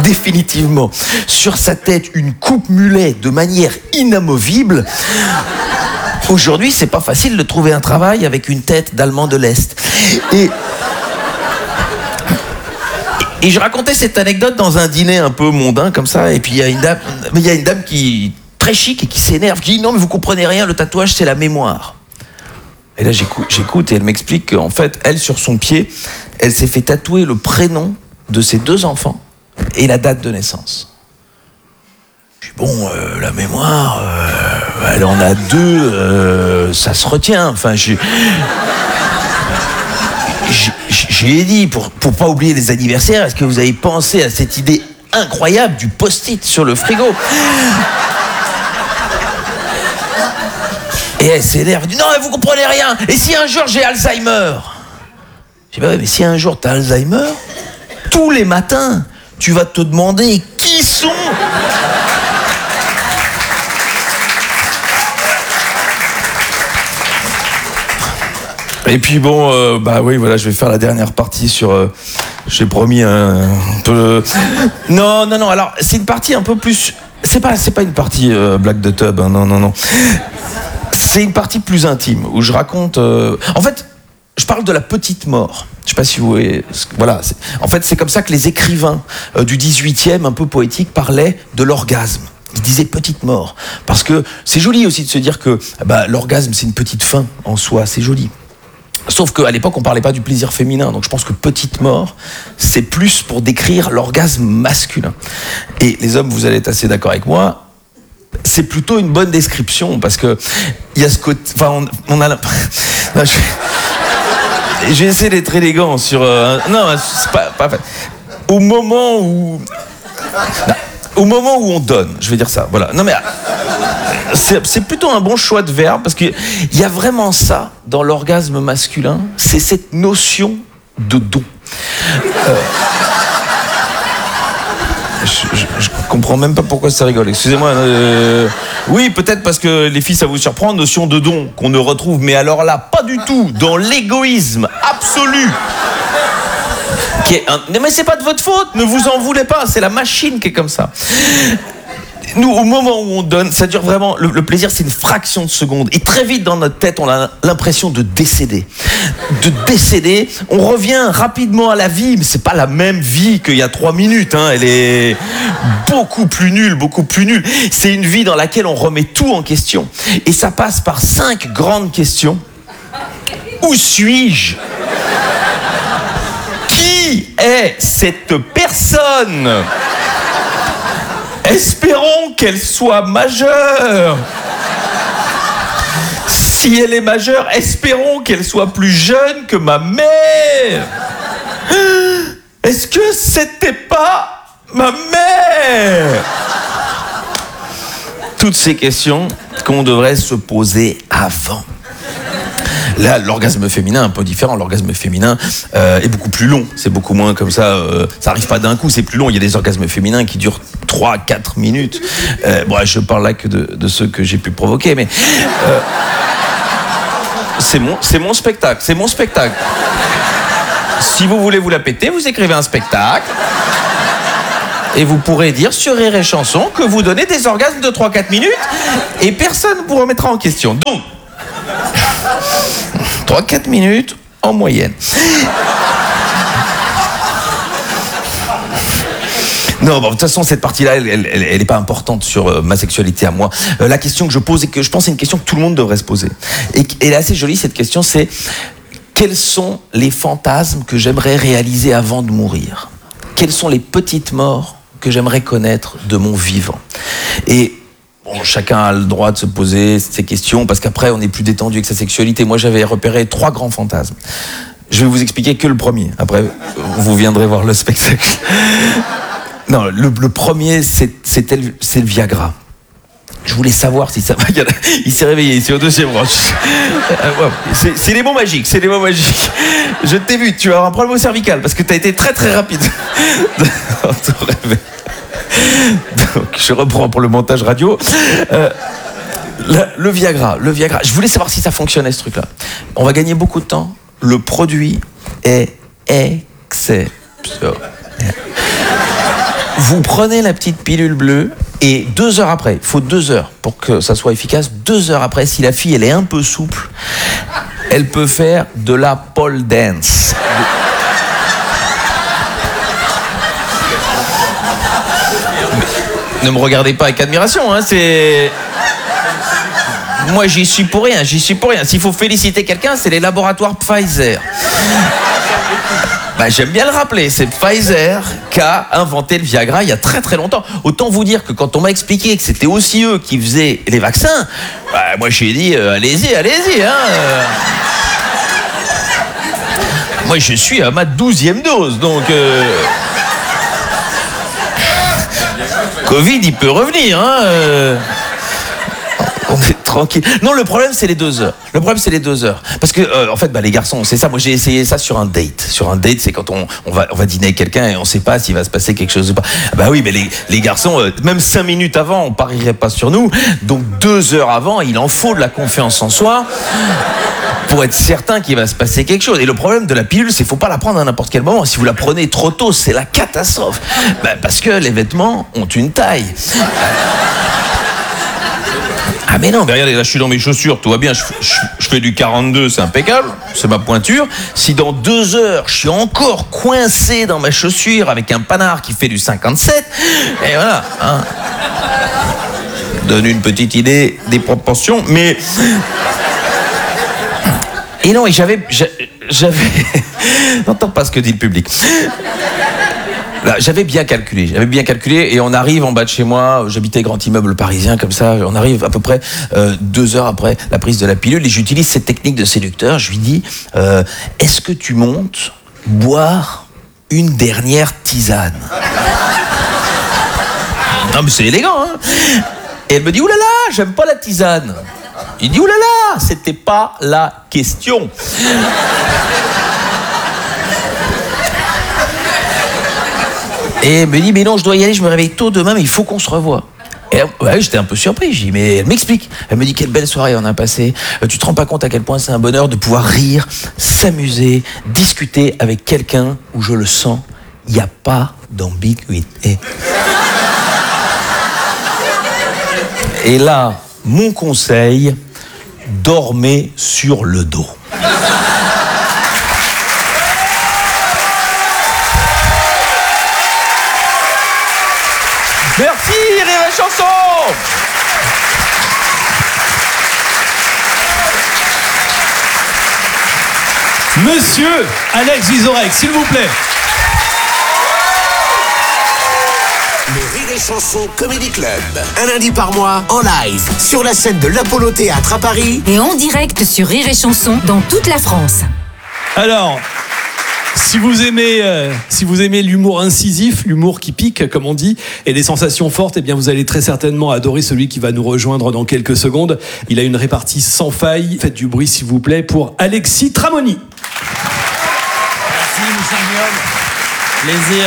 sur sa tête une coupe mulet de manière inamovible. Aujourd'hui, c'est pas facile de trouver un travail avec une tête d'Allemand de l'Est. Et je racontais cette anecdote dans un dîner un peu mondain comme ça, et puis il y a une dame qui très chic et qui s'énerve, qui dit non mais vous comprenez rien, le tatouage c'est la mémoire. Et là j'écoute et elle m'explique qu'en fait elle sur son pied, elle s'est fait tatouer le prénom de ses 2 enfants et la date de naissance. Je dis bon, la mémoire, elle en a 2, ça se retient. Enfin, j'ai dit, pour pas oublier les anniversaires, est-ce que vous avez pensé à cette idée incroyable du post-it sur le frigo? Et elle s'énerve, elle dit non, mais vous comprenez rien. Et si un jour j'ai Alzheimer? Je dis bah ouais, mais si un jour t'as Alzheimer, tous les matins, tu vas te demander qui sont. Et puis bon, bah oui, voilà, je vais faire la dernière partie sur. J'ai promis un peu. Non. Alors c'est une partie un peu plus. C'est pas une partie blague de tub. Hein, non. C'est une partie plus intime où je raconte. En fait, je parle de la petite mort. Je sais pas si vous voyez. Voilà. En fait, c'est comme ça que les écrivains du 18e, un peu poétiques, parlaient de l'orgasme. Ils disaient petite mort parce que c'est joli aussi de se dire que l'orgasme c'est une petite fin en soi. C'est joli. Sauf qu'à l'époque, on parlait pas du plaisir féminin. Donc je pense que petite mort, c'est plus pour décrire l'orgasme masculin. Et les hommes, vous allez être assez d'accord avec moi, c'est plutôt une bonne description parce que il y a ce côté... Enfin, on a... Non, j'ai essayé d'être élégant sur... Non, c'est pas... Au moment où... Non, au moment où on donne, je vais dire ça, voilà. Non mais... C'est plutôt un bon choix de verbe parce qu'il y a vraiment ça dans l'orgasme masculin, c'est cette notion de don. Je comprends même pas pourquoi ça rigole, excusez-moi. Oui, peut-être parce que les filles ça vous surprend, notion de don qu'on ne retrouve, mais alors là, pas du tout, dans l'égoïsme absolu. Mais c'est pas de votre faute, ne vous en voulez pas, c'est la machine qui est comme ça. Nous, au moment où on donne, ça dure vraiment... Le plaisir, c'est une fraction de seconde. Et très vite, dans notre tête, on a l'impression de décéder. On revient rapidement à la vie, mais c'est pas la même vie qu'il y a 3 minutes. Hein. Elle est beaucoup plus nulle. C'est une vie dans laquelle on remet tout en question. Et ça passe par 5 grandes questions. Où suis-je? Qui est cette personne? Espérons qu'elle soit majeure. Si elle est majeure, espérons qu'elle soit plus jeune que ma mère. Est-ce que c'était pas ma mère? Toutes ces questions qu'on devrait se poser avant. Là, l'orgasme féminin, un peu différent. L'orgasme féminin est beaucoup plus long. C'est beaucoup moins comme ça. Ça arrive pas d'un coup, c'est plus long. Il y a des orgasmes féminins qui durent 3-4 minutes. Bon, je parle là que de ceux que j'ai pu provoquer, mais c'est mon spectacle. C'est mon spectacle. Si vous voulez vous la péter, vous écrivez un spectacle. Et vous pourrez dire sur Rire et Chanson que vous donnez des orgasmes de 3-4 minutes et personne ne vous remettra en question. Donc, 3-4 minutes en moyenne. Non, bon, de toute façon, cette partie-là, elle n'est pas importante sur ma sexualité à moi. La question que je pose, et que je pense c'est une question que tout le monde devrait se poser. Et elle est assez jolie, cette question, c'est quels sont les fantasmes que j'aimerais réaliser avant de mourir ? Quelles sont les petites morts que j'aimerais connaître de mon vivant ? Et bon, chacun a le droit de se poser ces questions, parce qu'après, on est plus détendu avec sa sexualité. Moi, j'avais repéré 3 grands fantasmes. Je vais vous expliquer que le premier. Après, vous viendrez voir le spectacle. Non, le premier, c'est le Viagra. Je voulais savoir si ça va. Il s'est réveillé ici au deuxième rang. C'est les mots magiques, c'est les mots magiques. Je t'ai vu, tu as un problème au cervical parce que tu as été très très rapide dans ton réveil. Donc je reprends pour le montage radio. Le Viagra. Je voulais savoir si ça fonctionnait ce truc-là. On va gagner beaucoup de temps. Le produit est exceptionnel. Vous prenez la petite pilule bleue et 2 heures après, il faut 2 heures pour que ça soit efficace. 2 heures après, si la fille elle est un peu souple, elle peut faire de la pole dance. Ne me regardez pas avec admiration, hein, c'est... Moi j'y suis pour rien. S'il faut féliciter quelqu'un, c'est les laboratoires Pfizer. Bah, j'aime bien le rappeler, c'est Pfizer qui a inventé le Viagra il y a très très longtemps. Autant vous dire que quand on m'a expliqué que c'était aussi eux qui faisaient les vaccins, bah, moi j'ai dit allez-y. Hein, Moi je suis à ma 12e dose, donc... Covid il peut revenir, hein On est tranquille. Non, le problème, c'est les 2 heures. Parce que, en fait, les garçons, c'est ça. Moi, j'ai essayé ça sur un date. Sur un date, c'est quand on va dîner avec quelqu'un et on sait pas s'il va se passer quelque chose ou pas. Bah oui, mais les garçons, même 5 minutes avant, on parierait pas sur nous. Donc, 2 heures avant, il en faut de la confiance en soi pour être certain qu'il va se passer quelque chose. Et le problème de la pilule, c'est qu'il faut pas la prendre à n'importe quel moment. Si vous la prenez trop tôt, c'est la catastrophe. Parce que les vêtements ont une taille. Ah mais non, mais regardez, là je suis dans mes chaussures, tout va bien, je fais du 42, c'est impeccable, c'est ma pointure. Si dans 2 heures, je suis encore coincé dans ma chaussure avec un panard qui fait du 57, et voilà, hein. Donne une petite idée des proportions, mais... Et non, et j'avais... N'entends pas ce que dit le public. Là, j'avais bien calculé et on arrive en bas de chez moi, j'habitais grand immeuble parisien comme ça, on arrive à peu près 2 heures après la prise de la pilule et j'utilise cette technique de séducteur, je lui dis est-ce que tu montes boire une dernière tisane? Non mais c'est élégant, hein. Et elle me dit oulala, j'aime pas la tisane. Il dit oulala, c'était pas la question. Et elle me dit, mais non, je dois y aller, je me réveille tôt demain, mais il faut qu'on se revoie. Et ouais, j'étais un peu surpris, je dis, mais elle m'explique. Elle me dit, quelle belle soirée on a passé. Tu te rends pas compte à quel point c'est un bonheur de pouvoir rire, s'amuser, discuter avec quelqu'un où je le sens, il n'y a pas d'ambiguïté. Et là, mon conseil, dormez sur le dos. Merci, Rire et Chanson.
Monsieur Alex Vizorek, s'il vous plaît.
Le Rire et Chanson Comedy Club. Un lundi par mois, en live, sur la scène de l'Apollo Théâtre à Paris.
Et en direct sur Rire et Chanson dans toute la France.
Alors, Si vous aimez l'humour incisif, l'humour qui pique, comme on dit, et des sensations fortes, eh bien vous allez très certainement adorer celui qui va nous rejoindre dans quelques secondes. Il a une répartie sans faille. Faites du bruit, s'il vous plaît, pour Alexis Tramoni.
Merci, Michel Guillaume. Plaisir.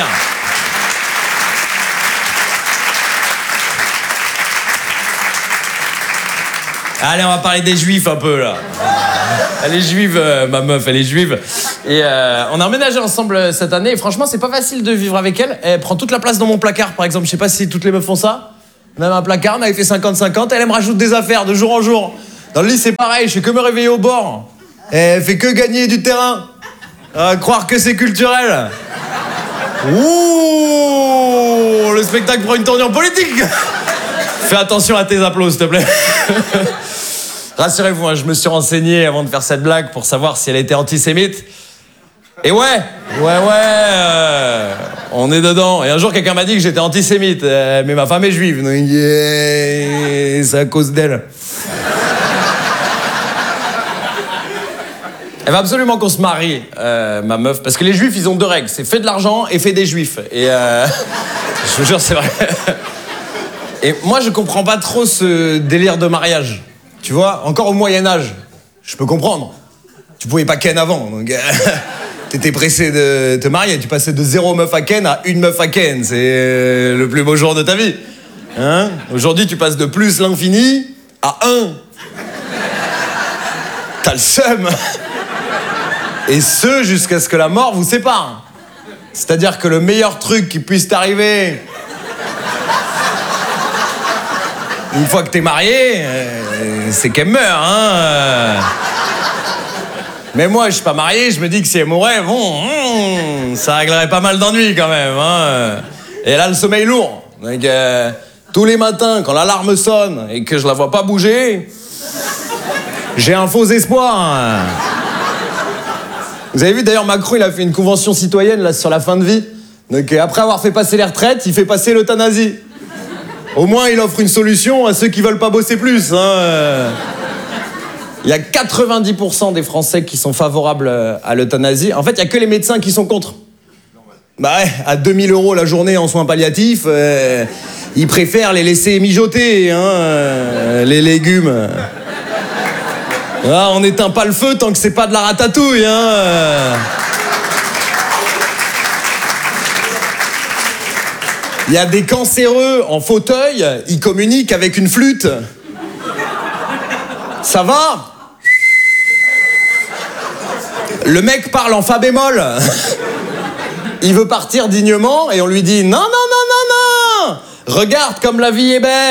Allez, on va parler des juifs un peu, là. Elle est juive, ma meuf, elle est juive. Et on a emménagé ensemble cette année. Et franchement, c'est pas facile de vivre avec elle. Elle prend toute la place dans mon placard, par exemple. Je sais pas si toutes les meufs font ça. On avait un placard, on avait fait 50-50. Elle me rajoute des affaires de jour en jour. Dans le lit, c'est pareil. Je fais que me réveiller au bord. Elle fait que gagner du terrain. Croire que c'est culturel. Ouh, le spectacle prend une tournure politique. Fais attention à tes applaudissements, s'il te plaît. Rassurez-vous, hein, je me suis renseigné avant de faire cette blague pour savoir si elle était antisémite. Et ouais, on est dedans. Et un jour, quelqu'un m'a dit que j'étais antisémite. Mais ma femme est juive. Donc, c'est à cause d'elle. Elle veut absolument qu'on se marie, ma meuf. Parce que les juifs, ils ont 2 règles. C'est fais de l'argent et fais des juifs. Et je vous jure, c'est vrai. Et moi, je comprends pas trop ce délire de mariage. Tu vois, encore au Moyen-Âge, je peux comprendre. Tu pouvais pas ken avant, donc t'étais pressé de te marier. Tu passais de 0 meuf à ken à 1 meuf à ken. C'est le plus beau jour de ta vie. Hein? Aujourd'hui, tu passes de plus l'infini à 1. T'as le seum. Et ce, jusqu'à ce que la mort vous sépare. C'est-à-dire que le meilleur truc qui puisse t'arriver... Une fois que t'es marié, c'est qu'elle meurt, hein. Mais moi, je suis pas marié, je me dis que si elle mourait, bon, ça réglerait pas mal d'ennuis quand même, hein. Et elle a le sommeil lourd. Donc, tous les matins, quand l'alarme sonne et que je la vois pas bouger, j'ai un faux espoir. Vous avez vu, d'ailleurs, Macron, il a fait une convention citoyenne là, sur la fin de vie. Donc, après avoir fait passer les retraites, il fait passer l'euthanasie. Au moins, il offre une solution à ceux qui veulent pas bosser plus. Hein. Il y a 90% des Français qui sont favorables à l'euthanasie. En fait, il y a que les médecins qui sont contre. Bah ouais, à 2000 € la journée en soins palliatifs, ils préfèrent les laisser mijoter, hein, les légumes. Ah, on n'éteint pas le feu tant que c'est pas de la ratatouille, hein. Il y a des cancéreux en fauteuil, ils communiquent avec une flûte. Ça va? Le mec parle en fa bémol. Il veut partir dignement et on lui dit « Non, non, non, non, non! Regarde comme la vie est belle !»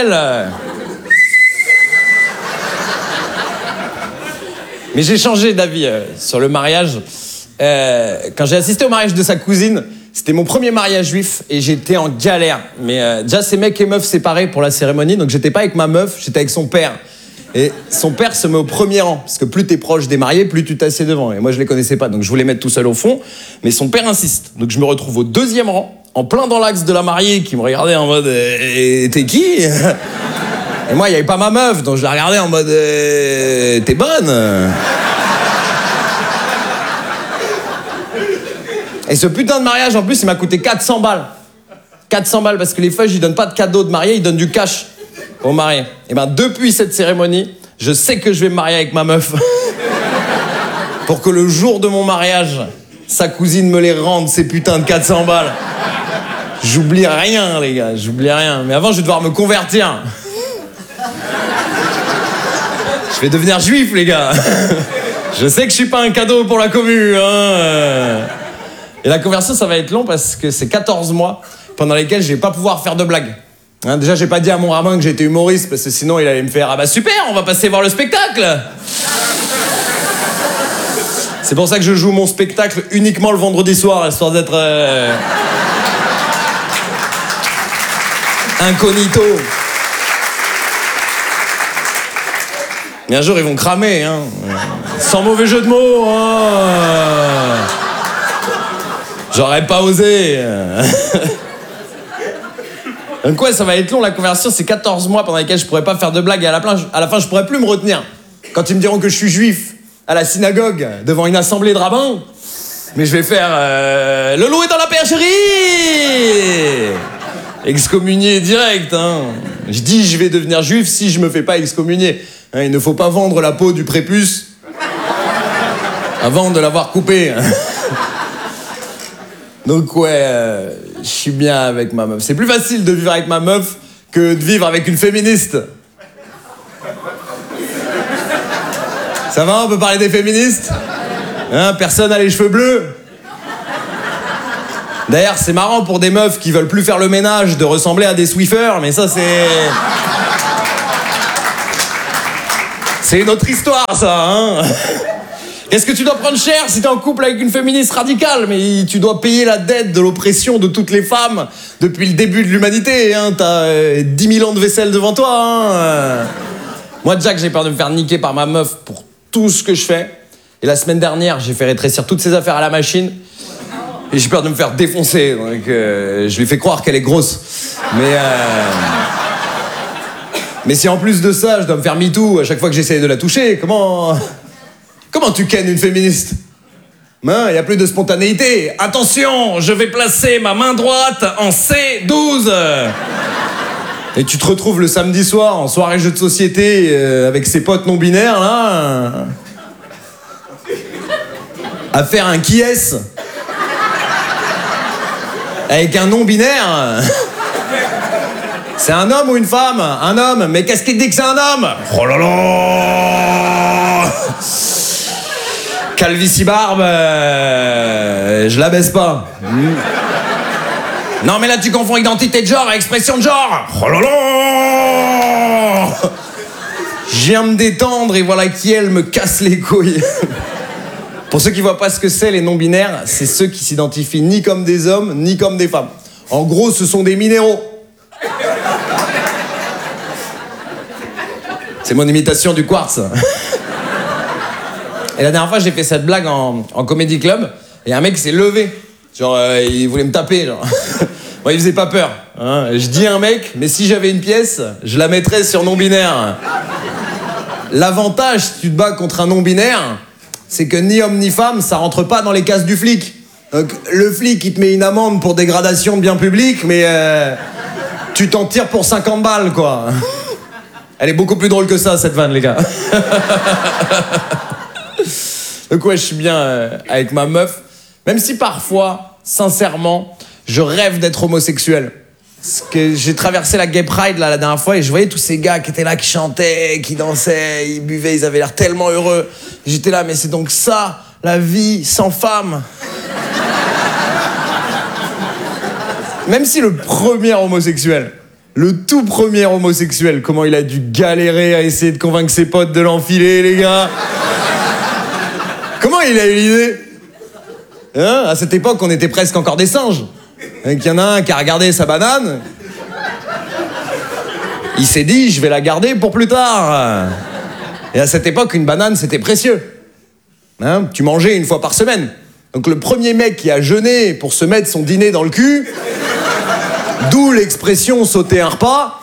Mais j'ai changé d'avis sur le mariage. Quand j'ai assisté au mariage de sa cousine, c'était mon premier mariage juif et j'étais en galère. Mais déjà, c'est mec et meuf séparés pour la cérémonie, donc j'étais pas avec ma meuf, j'étais avec son père. Et son père se met au premier rang, parce que plus t'es proche des mariés, plus tu t'assieds devant. Et moi, je les connaissais pas, donc je voulais mettre tout seul au fond. Mais son père insiste. Donc je me retrouve au 2e rang, en plein dans l'axe de la mariée, qui me regardait en mode « T'es qui ?» Et moi, il n'y avait pas ma meuf, donc je la regardais en mode « T'es bonne ?» Et ce putain de mariage, en plus, il m'a coûté 400 balles. 400 balles, parce que les feuilles, ils donnent pas de cadeaux de mariée, ils donnent du cash aux mariés. Et ben, depuis cette cérémonie, je sais que je vais me marier avec ma meuf. Pour que le jour de mon mariage, sa cousine me les rende, ces putains de 400 balles. J'oublie rien, les gars, j'oublie rien. Mais avant, je vais devoir me convertir. Je vais devenir juif, les gars. Je sais que je suis pas un cadeau pour la commu, hein. Et la conversion, ça va être long parce que c'est 14 mois pendant lesquels je vais pas pouvoir faire de blagues. Hein, déjà, j'ai pas dit à mon rabbin que j'étais humoriste parce que sinon il allait me faire « Ah bah super, on va passer voir le spectacle !» C'est pour ça que je joue mon spectacle uniquement le vendredi soir, histoire d'être incognito. Mais un jour, ils vont cramer, hein. Sans mauvais jeu de mots, hein. J'aurais pas osé. Donc ouais, ça va être long, la conversion, c'est 14 mois pendant lesquels je pourrais pas faire de blagues et à la fin, je pourrais plus me retenir. Quand ils me diront que je suis juif à la synagogue, devant une assemblée de rabbins, Mais je vais faire le loup est dans la percherie. Excommunié direct, hein. Je dis je vais devenir juif si je me fais pas excommunier. Hein, il ne faut pas vendre la peau du prépuce avant de l'avoir coupé. Donc ouais, je suis bien avec ma meuf. C'est plus facile de vivre avec ma meuf que de vivre avec une féministe. Ça va, on peut parler des féministes? Hein, personne n'a les cheveux bleus? D'ailleurs, c'est marrant pour des meufs qui veulent plus faire le ménage de ressembler à des Swiffers, mais ça, c'est une autre histoire, ça, hein. Qu'est-ce que tu dois prendre cher si t'es en couple avec une féministe radicale? Mais tu dois payer la dette de l'oppression de toutes les femmes depuis le début de l'humanité, hein. T'as 10 000 ans de vaisselle devant toi, hein. Moi, Jack, j'ai peur de me faire niquer par ma meuf pour tout ce que je fais. Et la semaine dernière, j'ai fait rétrécir toutes ses affaires à la machine. Et j'ai peur de me faire défoncer, donc je lui fais croire qu'elle est grosse. Mais si en plus de ça, je dois me faire MeToo à chaque fois que j'essaie de la toucher, comment tu kennes une féministe? Il n'y a plus de spontanéité. Attention, je vais placer ma main droite en C12. Et tu te retrouves le samedi soir en soirée jeu de société avec ses potes non-binaires, là, à faire un qui est-ce avec un non-binaire. C'est un homme ou une femme? Un homme. Mais qu'est-ce qui dit que c'est un homme? Oh là là. Calvitie barbe, je la baisse pas. Non mais là tu confonds identité de genre et expression de genre. Oh là là. Je viens me détendre et voilà qui elle me casse les couilles. Pour ceux qui voient pas ce que c'est les non-binaires, c'est ceux qui s'identifient ni comme des hommes ni comme des femmes. En gros, ce sont des minéraux. C'est mon imitation du quartz. Et la dernière fois, j'ai fait cette blague en comedy club et un mec s'est levé. Genre, il voulait me taper, genre. Moi, il faisait pas peur. Hein. Je dis à un mec, mais si j'avais une pièce, je la mettrais sur non-binaire. L'avantage, si tu te bats contre un non-binaire, c'est que ni homme ni femme, ça rentre pas dans les cases du flic. Donc, le flic, il te met une amende pour dégradation de biens publics, mais tu t'en tires pour 50 balles, quoi. Elle est beaucoup plus drôle que ça, cette vanne, les gars. Donc ouais, je suis bien avec ma meuf. Même si parfois, sincèrement, je rêve d'être homosexuel. Parce que j'ai traversé la Gay Pride là, la dernière fois et je voyais tous ces gars qui étaient là, qui chantaient, qui dansaient, ils buvaient, ils avaient l'air tellement heureux. J'étais là, mais c'est donc ça, la vie sans femme. Même si le premier homosexuel, le tout premier homosexuel, comment il a dû galérer à essayer de convaincre ses potes de l'enfiler, les gars. Comment il a eu l'idée? Hein? À cette époque, on était presque encore des singes. Donc il y en a un qui a regardé sa banane. Il s'est dit, je vais la garder pour plus tard. Et à cette époque, une banane, c'était précieux. Hein? Tu mangeais une fois par semaine. Donc le premier mec qui a jeûné pour se mettre son dîner dans le cul, d'où l'expression sauter un repas,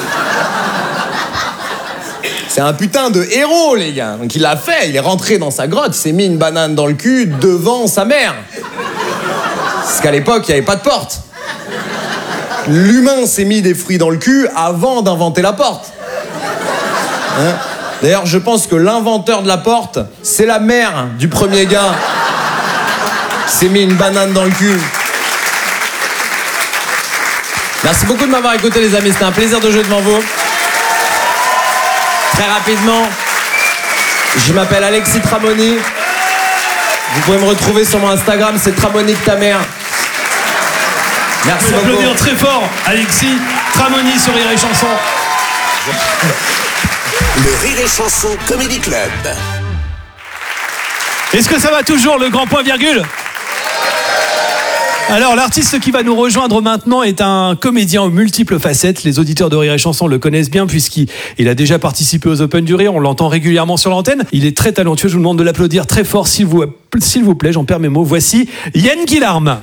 c'est un putain de héros, les gars. Donc il l'a fait, il est rentré dans sa grotte, il s'est mis une banane dans le cul devant sa mère. Parce qu'à l'époque, il n'y avait pas de porte. L'humain s'est mis des fruits dans le cul avant d'inventer la porte. Hein? D'ailleurs, je pense que l'inventeur de la porte, c'est la mère du premier gars qui s'est mis une banane dans le cul. Merci beaucoup de m'avoir écouté, les amis. C'était un plaisir de jouer devant vous. Très rapidement, je m'appelle Alexis Tramoni. Vous pouvez me retrouver sur mon Instagram, c'est Tramonique ta mère. Merci beaucoup.
Applaudir très fort Alexis Tramoni sur Rire et Chanson.
Le Rire et Chanson Comedy Club.
Est-ce que ça va toujours, le grand point virgule? Alors, l'artiste qui va nous rejoindre maintenant est un comédien aux multiples facettes. Les auditeurs de Rire et Chanson le connaissent bien puisqu'il a déjà participé aux Open du Rire. On l'entend régulièrement sur l'antenne. Il est très talentueux. Je vous demande de l'applaudir très fort, s'il vous plaît. J'en perds mes mots. Voici Yann Guillarme.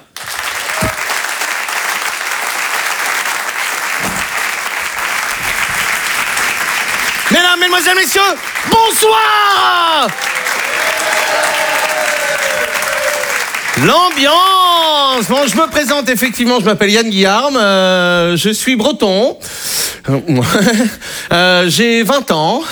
Mesdames, Mesdemoiselles, Messieurs, bonsoir!
L'ambiance. Bon, je me présente effectivement, je m'appelle Yann Guillarme, je suis breton, j'ai 20 ans,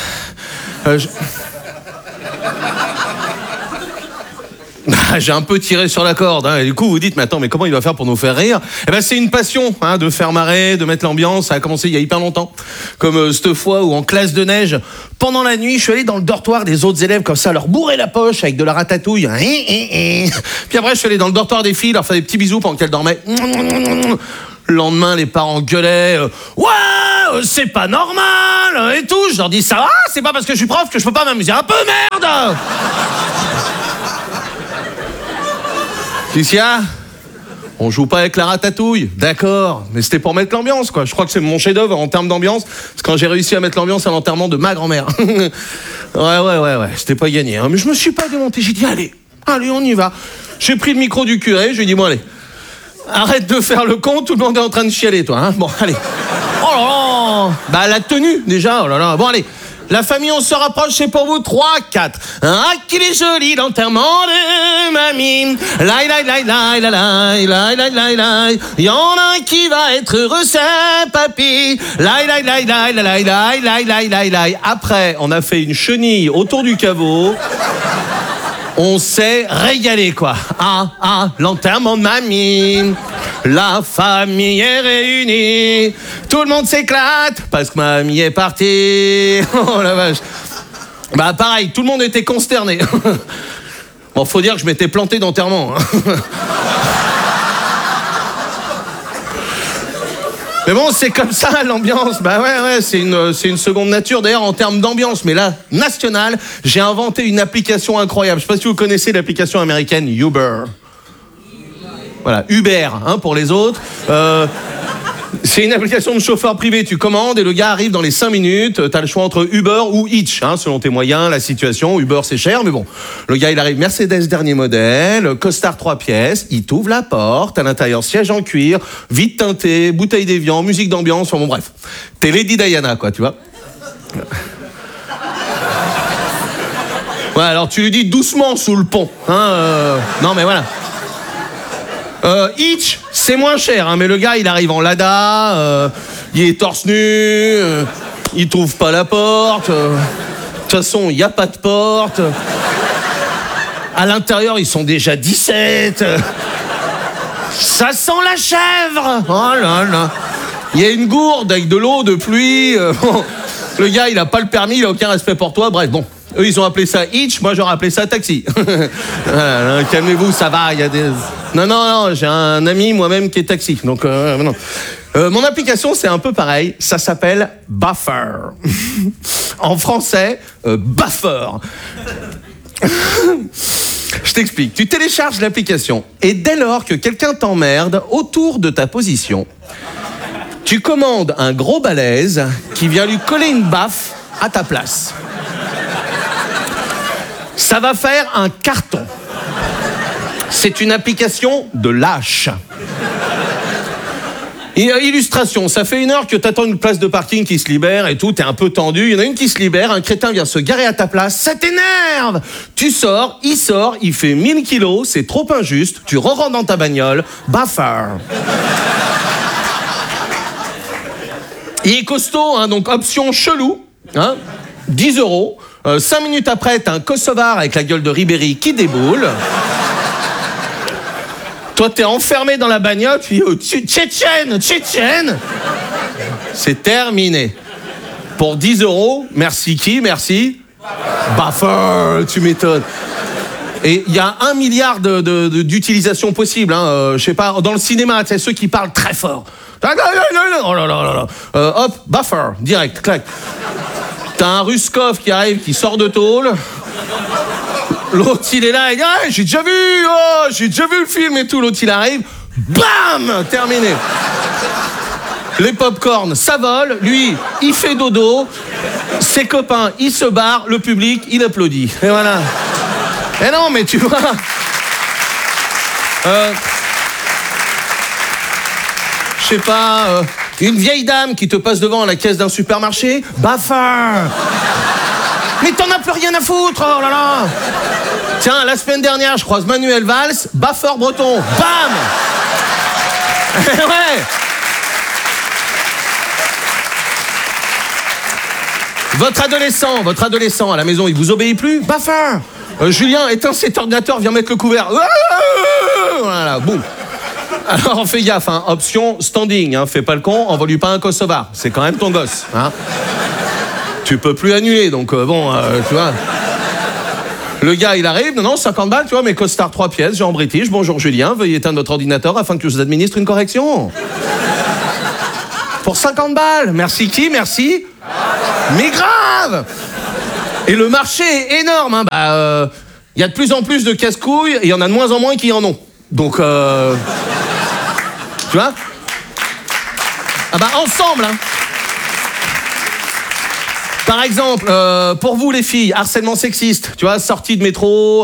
j'ai un peu tiré sur la corde, hein, et du coup vous dites, mais attends, mais comment il va faire pour nous faire rire? Eh ben c'est une passion, hein, de faire marrer, de mettre l'ambiance. Ça a commencé il y a hyper longtemps, comme cette fois où en classe de neige, pendant la nuit, je suis allé dans le dortoir des autres élèves comme ça, leur bourrer la poche avec de la ratatouille, hein, puis après je suis allé dans le dortoir des filles, leur faire des petits bisous pendant qu'elles dormaient. Le lendemain, les parents gueulaient, ouais, c'est pas normal et tout. Je leur dis, ça va, c'est pas parce que je suis prof que je peux pas m'amuser un peu, merde. Qu'est-ce qu'il y a? On joue pas avec la ratatouille, d'accord, mais c'était pour mettre l'ambiance, quoi. Je crois que c'est mon chef-d'œuvre en termes d'ambiance, c'est quand j'ai réussi à mettre l'ambiance à l'enterrement de ma grand-mère. ouais, c'était pas gagné, hein. Mais je me suis pas démonté, j'ai dit, allez, on y va. J'ai pris le micro du curé, je lui ai dit, bon, allez, arrête de faire le con, tout le monde est en train de chialer, toi, hein. Bon, allez. Oh là là. Bah, la tenue, déjà, oh là là. Bon, allez. La famille, on se rapproche, c'est pour vous, 3, 4. Ah, qu'il est joli l'enterrement de mamie. Lai, lai, lai, lai, lai, lai, lai, lai, lai, lai. Il y en a un qui va être heureux, c'est papy. Lai, lai, lai, lai, lai, lai, lai, lai, lai, lai. Après, on a fait une chenille autour du caveau. On s'est régalé, quoi. Ah, l'enterrement de mamie. La famille est réunie. Tout le monde s'éclate parce que mamie est partie. Oh la vache. Bah pareil, tout le monde était consterné. Bon, faut dire que je m'étais planté d'enterrement. Mais bon, c'est comme ça l'ambiance. Bah ouais, c'est une seconde nature d'ailleurs en termes d'ambiance. Mais là, nationale, j'ai inventé une application incroyable. Je sais pas si vous connaissez l'application américaine Uber. Voilà, Uber, hein, pour les autres. C'est une application de chauffeur privé. Tu commandes et le gars arrive dans les 5 minutes. T'as le choix entre Uber ou Hitch, hein, selon tes moyens, la situation. Uber, c'est cher, mais bon. Le gars, il arrive Mercedes dernier modèle, costard 3 pièces. Il t'ouvre la porte. À l'intérieur, siège en cuir, vide teinté, bouteille d'évian, musique d'ambiance. Enfin bon, bref. T'es Lady Diana, quoi, tu vois. Ouais, alors tu lui dis doucement sous le pont. Hein, non, mais voilà. Hitch, c'est moins cher, hein, mais le gars, il arrive en Lada, il est torse nu, il trouve pas la porte. De toute façon, il n'y a pas de porte. À l'intérieur, ils sont déjà 17. Ça sent la chèvre. Oh là là. Il y a une gourde avec de l'eau, de pluie. Le gars, il a pas le permis, il a aucun respect pour toi. Bref, bon. Eux, ils ont appelé ça Hitch, moi j'aurais appelé ça taxi. Voilà, calmez-vous, ça va, il y a des... Non, j'ai un ami moi-même qui est taxi, donc non. Mon application, c'est un peu pareil, ça s'appelle Buffer. En français, Buffer. Je t'explique, tu télécharges l'application, et dès lors que quelqu'un t'emmerde autour de ta position, tu commandes un gros balèze qui vient lui coller une baffe à ta place. Ça va faire un carton. C'est une application de lâche. Et illustration, ça fait 1 heure que t'attends une place de parking qui se libère et tout, t'es un peu tendu, il y en a une qui se libère, un crétin vient se garer à ta place, ça t'énerve. Tu sors, il fait 1000 kilos, c'est trop injuste, tu re-rentres dans ta bagnole, Buffer. Il est costaud, hein, donc option chelou, hein, 10 €. 5 minutes après, t'as un Kosovar avec la gueule de Ribéry qui déboule. Toi, t'es enfermé dans la bagnole, tu dis Tchétchène. C'est terminé. Pour 10 €, merci qui? Merci Buffer, tu m'étonnes. Et il y a 1 milliard d'utilisations possibles. Hein. Je sais pas, dans le cinéma, tu sais, ceux qui parlent très fort. Oh là là. Hop, Buffer, direct, clac. T'as un Ruskov qui arrive, qui sort de tôle. L'autre, il est là, il dit ah, j'ai déjà vu le film et tout. L'autre, il arrive, bam, terminé. Les pop-corn, ça vole. Lui, il fait dodo. Ses copains, ils se barrent. Le public, il applaudit. Et voilà. Et non, mais tu vois... je sais pas... une vieille dame qui te passe devant à la caisse d'un supermarché, Buffer. Mais t'en as plus rien à foutre, oh là là. Tiens, la semaine dernière, je croise Manuel Valls, baffeur breton. Bam. Ouais. Votre adolescent à la maison, il vous obéit plus? Baffeur. Julien, éteins cet ordinateur, viens mettre le couvert. Voilà, boum. Alors fais gaffe, hein. Option standing, hein. Fais pas le con, envoie-lui pas un Kosovar. C'est quand même ton gosse, hein. Tu peux plus annuler, donc tu vois. Le gars, il arrive, non, 50 balles, tu vois, mes costards 3 pièces, j'ai en british, bonjour Julien, veuillez éteindre votre ordinateur afin que je vous administre une correction. Pour 50 balles, merci qui, merci. Mais grave. Et le marché est énorme, hein. Y a de plus en plus de casse-couilles, et il y en a de moins en moins qui en ont. Donc, tu vois. Ensemble, hein. Par exemple, pour vous les filles, harcèlement sexiste, tu vois, sortie de métro,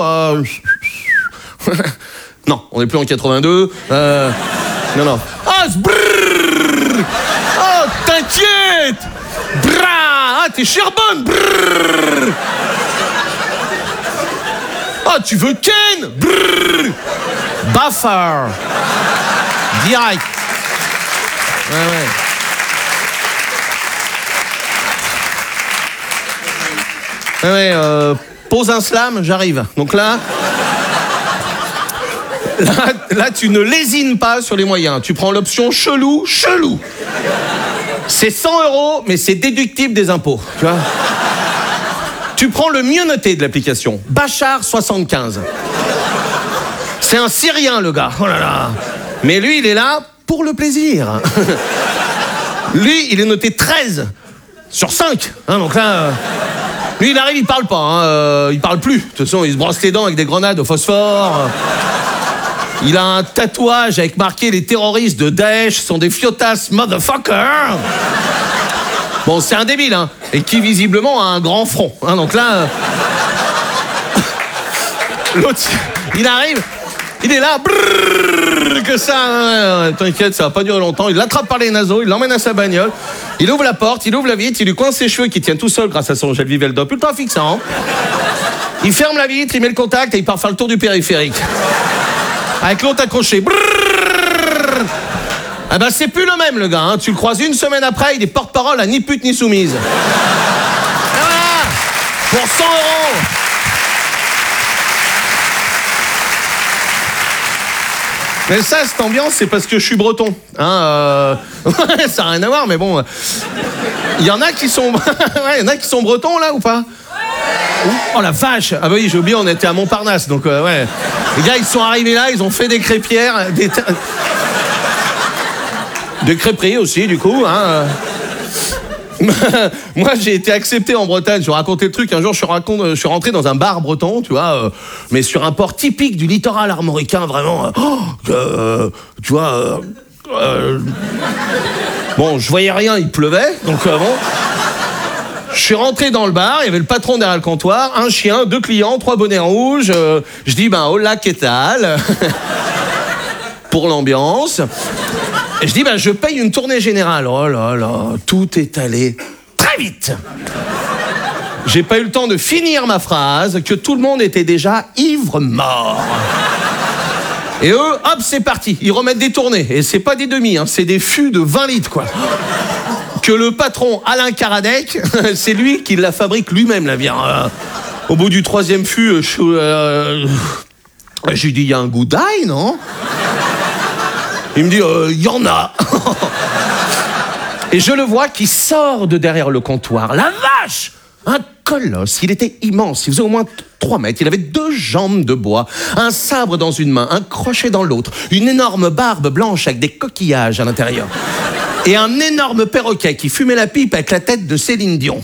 non, on n'est plus en 82, non. Oh, oh, t'inquiète. Ah, t'es charbonne. Ah, tu veux Ken. Buffer. Direct. Ouais. Pose un slam, j'arrive. Donc là, tu ne lésines pas sur les moyens. Tu prends l'option chelou. C'est 100 €, mais c'est déductible des impôts. Tu vois. Tu prends le mieux noté de l'application. Bachar 75. C'est un Syrien, le gars. Oh là là. Mais lui, il est là pour le plaisir. Lui, il est noté 13 sur 5. Hein, donc là... Lui, il arrive, il parle pas, hein, il parle plus. De toute façon, il se brosse les dents avec des grenades au phosphore. Il a un tatouage avec marqué « Les terroristes de Daesh sont des fiotas motherfuckers ». Bon, c'est un débile, hein, et qui visiblement a un grand front. Hein, donc là, l'autre, il arrive, il est là, que ça, t'inquiète, ça va pas durer longtemps. Il l'attrape par les naseaux, il l'emmène à sa bagnole, il ouvre la porte, il ouvre la vitre, il lui coince ses cheveux qui tiennent tout seul grâce à son gel Viveldop ultra fixant. Il ferme la vitre, il met le contact et il part faire le tour du périphérique. Avec l'autre accroché. Ah ben c'est plus le même, le gars, hein. Tu le croises une semaine après, il est porte-parole à ni pute ni soumise. Et voilà, pour 100 €. Mais ça, cette ambiance, c'est parce que je suis breton. Hein, ça n'a rien à voir, mais bon. Il y en a qui sont... ouais, il y en a qui sont bretons, là, ou pas? Oh la vache! Ah bah oui, j'ai oublié, on était à Montparnasse, donc ouais. Les gars, ils sont arrivés là, ils ont fait des crêpières, des crêperies aussi, du coup, hein. Moi, j'ai été accepté en Bretagne. Je vais raconter le truc. Un jour, je suis rentré dans un bar breton, tu vois, mais sur un port typique du littoral armoricain, vraiment. Tu vois. Bon, je voyais rien, il pleuvait, donc bon. Je suis rentré dans le bar, il y avait le patron derrière le comptoir, un chien, 2 clients, 3 bonnets rouges. Je dis, hola, qu'est-ce tal? Pour l'ambiance. Et je dis, je paye une tournée générale. Oh là là, tout est allé très vite. J'ai pas eu le temps de finir ma phrase, que tout le monde était déjà ivre-mort. Et eux, hop, c'est parti. Ils remettent des tournées. Et c'est pas des demi, hein, c'est des fûts de 20 litres, quoi. Que le patron, Alain Karadec, c'est lui qui la fabrique lui-même, la bière. Au bout du 3e fût, j'ai dit, il y a un goût d'ail, non? Il me dit, il y en a. Et je le vois qui sort de derrière le comptoir. La vache! Un colosse, il était immense, il faisait au moins 3 mètres, il avait 2 jambes de bois, un sabre dans une main, un crochet dans l'autre, une énorme barbe blanche avec des coquillages à l'intérieur. Et un énorme perroquet qui fumait la pipe avec la tête de Céline Dion.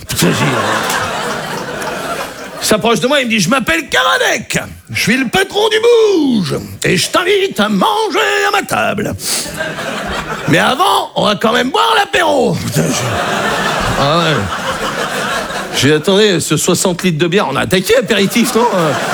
Il s'approche de moi, il me dit, je m'appelle Karadec, je suis le patron du Bouge, et je t'invite à manger à ma table. Mais avant, on va quand même boire l'apéro. Ah ouais. J'ai attendez, ce 60 litres de bière, on a attaqué apéritif, non?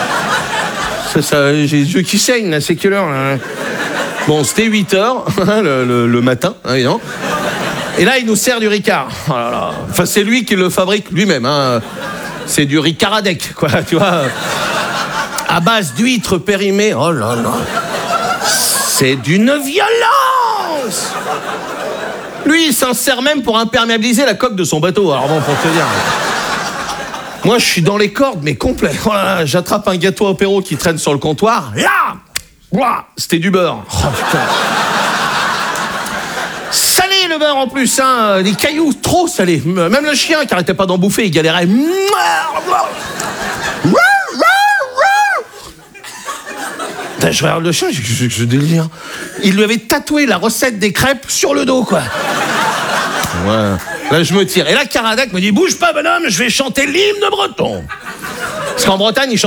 J'ai les yeux qui saignent, là, c'est quelle heure, là? Bon, c'était 8h, le matin, évidemment. Et là, il nous sert du Ricard. Oh là là. Enfin, c'est lui qui le fabrique lui-même, hein. C'est du riz Karadec, quoi, tu vois. À base d'huîtres périmées. Oh là là. C'est d'une violence. Lui, il s'en sert même pour imperméabiliser la coque de son bateau. Alors bon, pour te dire. Moi, je suis dans les cordes, mais complet. Oh là là, j'attrape un gâteau apéro qui traîne sur le comptoir. Là, ouah, c'était du beurre. Oh putain. Salé le beurre en plus, hein. Des cailloux trop salés. Même le chien qui arrêtait pas d'en bouffer, il galérait. Je regarde le chien, je délire. Il lui avait tatoué la recette des crêpes sur le dos, quoi. Ouais. Là, je me tire. Et là, Karadec me dit, bouge pas, bonhomme, je vais chanter l'hymne breton. Parce qu'en Bretagne, ils chantent